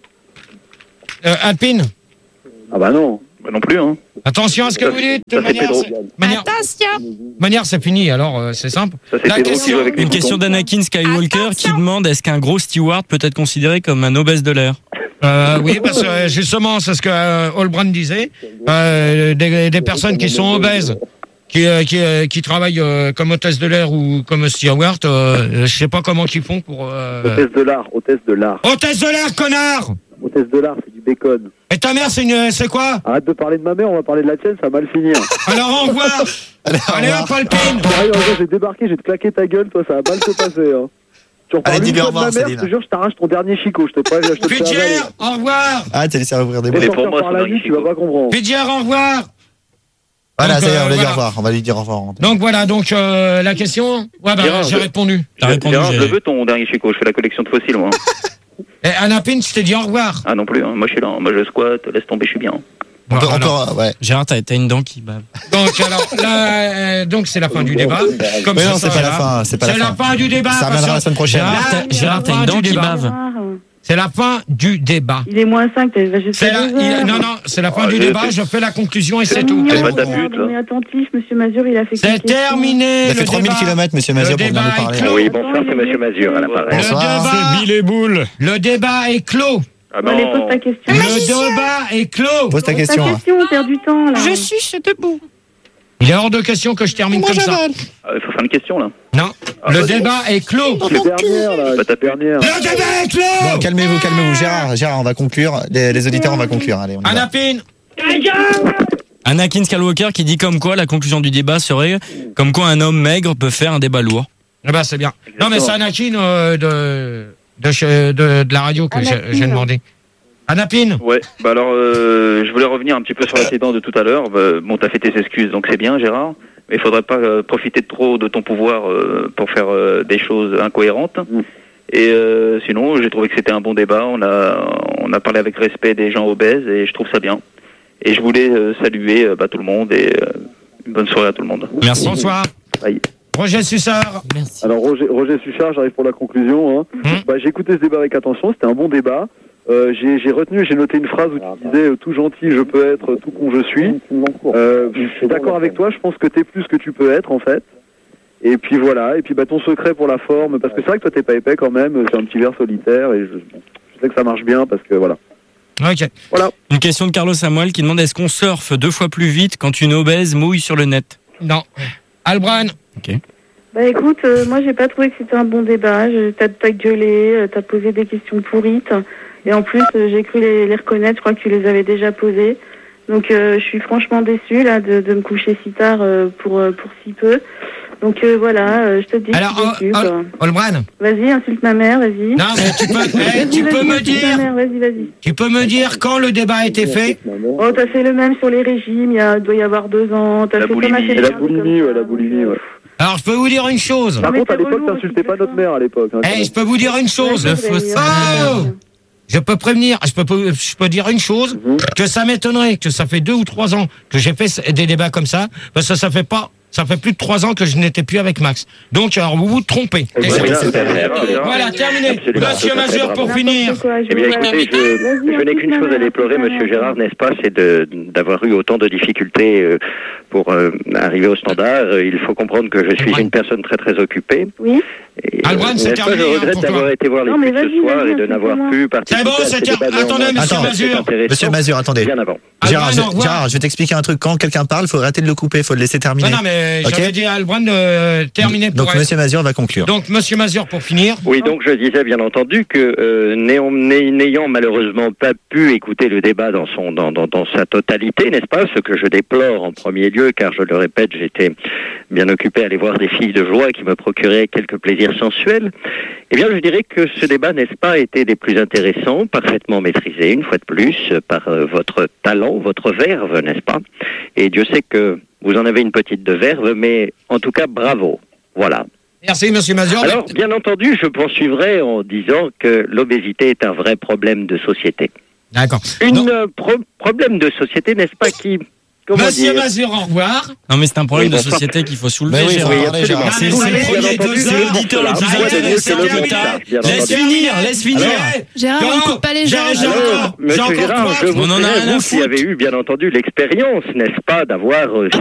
Euh, Alpine. Ah bah non. Bah non plus, hein. Attention à ce que vous dites. De manière, manière, Attention. manière c'est fini, alors euh, c'est simple. Ça, La question, Une question d'Anakin Skywalker qui demande est-ce qu'un gros steward peut être considéré comme un obèse de l'air? euh, oui, parce que euh, justement, c'est ce que euh, Holbrand disait. Euh, des, des personnes qui sont obèses, qui, euh, qui, euh, qui travaillent euh, comme hôtesse de l'air ou comme steward, euh, je sais pas comment ils font pour... Euh... Hôtesse de l'art, hôtesse de l'art. Hôtesse de l'air, connard. Hôtesse de l'art, c'est du bacon. Et ta mère, c'est une, c'est quoi? Arrête de parler de ma mère, on va parler de la tienne, ça va mal finir. Alors au revoir. Allez hop, Alpine. Sérieux, regarde, j'ai débarqué, j'ai te claqué ta gueule, toi, ça va mal se passer. Hein. Tu reparles Allez, une dis-lui fois au de ma revoir, mère, je Céline. te jure, je t'arrache ton dernier chicot, je te prends, je te le fais avaler. Fidjière, au revoir. Ah, t'as laissé ouvrir des Mais bouches. pour moi, par la vie, tu vas pas comprendre. Fidjière, au revoir. Voilà, Donc, ça y est, euh, on va lui dire voilà. au revoir. On va lui dire au revoir. Donc voilà, donc euh, la question. Ouais, bah Gérard, j'ai je- répondu. T'as répondu, Gérard, je j'ai- veux ton dernier chico, je fais la collection de fossiles, moi. Et Anapine, je t'ai dit au revoir. Ah non plus, hein. Moi je suis là, moi je squatte, laisse tomber, je suis bien. On peut, Voilà. on peut, ouais. Gérard, t'as t'as une dent qui bave. Donc alors, là, euh, donc c'est la fin du débat. Comme Mais ça, non, c'est ça pas va. la fin, c'est pas la C'est fin. la fin du débat. Ça reviendra attention. la semaine prochaine. Là, Gérard, t'as- c'est Gérard, la t'as fin une dent du qui débat. bave. C'est la fin du débat. Il est moins cinq, t'as va juste C'est la, deux il- heures. non, non, c'est la fin Ah, du je débat. sais. Je fais la conclusion et c'est C'est tout. mignon, C'est pas ta regarde, pute, là. on est attentif, Monsieur Mazur, il a fait C'est quelques questions. terminé. Il a le fait trois mille débat. kilomètres, monsieur Mazur, pour venir débat nous est parler. clos. Oui, bonsoir, c'est Monsieur Mazur à l'appareil. Bonsoir. Le débat, C'est Bill et Boule. le débat est clos. Ah Bon, allez, pose ta question. Le débat est clos. Pose ta Ta question. hein. question, on perd du temps, là. Je suis debout. Il est hors de question que je termine Moi comme ça. j'avale. Ah, il faut faire une question là. Non, Ah, le vas-y. débat est clos. C'est dernière, là, Pas ta c'est dernière. Le débat est clos. Bon, calmez-vous, calmez-vous. Gérard, Gérard, on va conclure. Les, les auditeurs, on va conclure. Allez, on y va. Anapine. Anakin Skywalker qui dit comme quoi la conclusion du débat serait comme quoi un homme maigre peut faire un débat lourd. Eh ben, c'est bien. Non, mais c'est Anakin euh, de, de, chez- de, de la radio que j'ai- Anapine. j'ai demandé. Anapine. Ouais, bah alors euh, je voulais revenir un petit peu sur l'accident de tout à l'heure. Bah, bon, t'as fait tes excuses, donc c'est bien Gérard. Mais il faudrait pas euh, profiter de trop de ton pouvoir euh, pour faire euh, des choses incohérentes. Et euh, sinon, j'ai trouvé que c'était un bon débat. On a, on a parlé avec respect des gens obèses et je trouve ça bien. Et je voulais euh, saluer euh, bah, tout le monde et euh, une bonne soirée à tout le monde. Merci. Bonsoir. Bye. Roger Sussard. Merci. Alors Roger, Roger Suchard, j'arrive pour la conclusion. Hein. Hum. Bah, j'ai écouté ce débat avec attention, c'était un bon débat. Euh, j'ai j'ai retenu, j'ai noté une phrase où tu disais euh, tout gentil je peux être, tout con je suis. Euh, je suis d'accord avec toi, je pense que t'es plus que tu peux être en fait. Et puis voilà, et puis bah ton secret pour la forme, parce que c'est vrai que toi t'es pas épais quand même, c'est un petit verre solitaire et je, je sais que ça marche bien parce que voilà. Ok. Voilà. Une question de Carlos Samuel qui demande est-ce qu'on surfe deux fois plus vite quand une obèse mouille sur le net? Non. Albran. Ok. Bah écoute, euh, moi j'ai pas trouvé que c'était un bon débat. Je- T'as t'as gueulé, euh, t'as posé des questions pourrites. Et en plus, euh, j'ai cru les, les reconnaître, je crois que tu les avais déjà posées. Donc euh, je suis franchement déçue là de, de me coucher si tard euh, pour, euh, pour si peu. Donc euh, voilà, euh, je te dis que Alors, je suis déçue, Ol- quoi. Olbran. Vas-y, insulte ma mère, vas-y. Non, mais tu peux, eh, Vas-y, tu vas-y, peux me insulte dire, ma mère, vas-y, vas-y. tu peux me dire quand le débat a été fait? Oh, t'as fait le même sur les régimes, il y a, doit y avoir deux ans. T'as La fait comme boulimie. assez Et la bien, boulimie, comme ouais, ça, la boulimie, ouais. Alors, je peux vous dire une chose. Par mais contre, à t'es l'époque, relou, t'insultais pas tu notre fais mère à l'époque. Hein, Eh, je peux vous dire une chose. Ouais, c'est vrai, il y a- Oh Je peux prévenir, je peux, je peux dire une chose, Mhm. que ça m'étonnerait que ça fait deux ou trois ans que j'ai fait ce- des débats comme ça, parce que ça fait pas, ça fait plus de trois ans que je n'étais plus avec Max. Donc, alors, vous vous trompez. Et c'est- Voilà, terminé. Absolument. Monsieur Mazur, pour finir. Eh bien, écoutez, je, je n'ai qu'une chose à déplorer, Monsieur Gérard, n'est-ce pas, c'est de- d'avoir eu autant de difficultés euh, pour euh, arriver au standard. Euh, Il faut comprendre que je suis une personne très très occupée. Oui. Alban, c'est n'est-ce pas, terminé, je hein, regrette pour toi. d'avoir été voir les Non, mais pubs ce vas-y, soir vas-y, et de n'avoir explique-moi. pu participer C'est bon, à c'est ce ter- débat attendez, néanmoins monsieur très Mazur. intéressant. Monsieur Mazur, attendez. Bien avant. Gérard, Alban, je, au revoir. Gérard, je vais t'expliquer un truc. Quand quelqu'un parle, il faut arrêter de le couper, il faut le laisser terminer. Non, non, mais Ok. j'avais dit à Alban de terminer pour Donc, elle. monsieur Mazur va conclure. Donc, monsieur Mazur, pour finir. Oui, donc je disais bien entendu que euh, n'ayant n'ay- n'ayant malheureusement pas pu écouter le débat dans son dans, dans, dans sa totalité, n'est-ce pas, ce que je déplore en premier lieu, car je le répète, j'étais bien occupé à aller voir des filles de joie qui me procuraient quelques plaisirs sensuels. Eh bien, je dirais que ce débat, n'est-ce pas, était des plus intéressants, parfaitement maîtrisé, une fois de plus, par euh, votre talent, votre verve, n'est-ce pas? Et Dieu sait que vous en avez une petite de verve, mais en tout cas, bravo. Voilà. Merci, monsieur Mazur. Alors, bien entendu, je poursuivrai en disant que l'obésité est un vrai problème de société. D'accord. Une euh, pro- problème de société, n'est-ce pas, qui... Comment Monsieur dire Mazur, au revoir. Non, mais c'est un problème Oui, de bonsoir. société qu'il faut soulever. Mais oui, Gérard. faut en parler, Gérard. C'est Non, c'est mais le c'est premier- deux c'est heures. l'auditeur le plus Voilà. intéressant Voilà. que t'as. Bien Laisse entendu. finir, laisse finir. Gérard, on ne coupe pas les gens. J'ai- j'ai Alors, encore- j'ai Monsieur encore Gérard, quoi je vous On en a dirais, rien à vous qui foutre. avez eu bien entendu l'expérience, n'est-ce pas, d'avoir euh,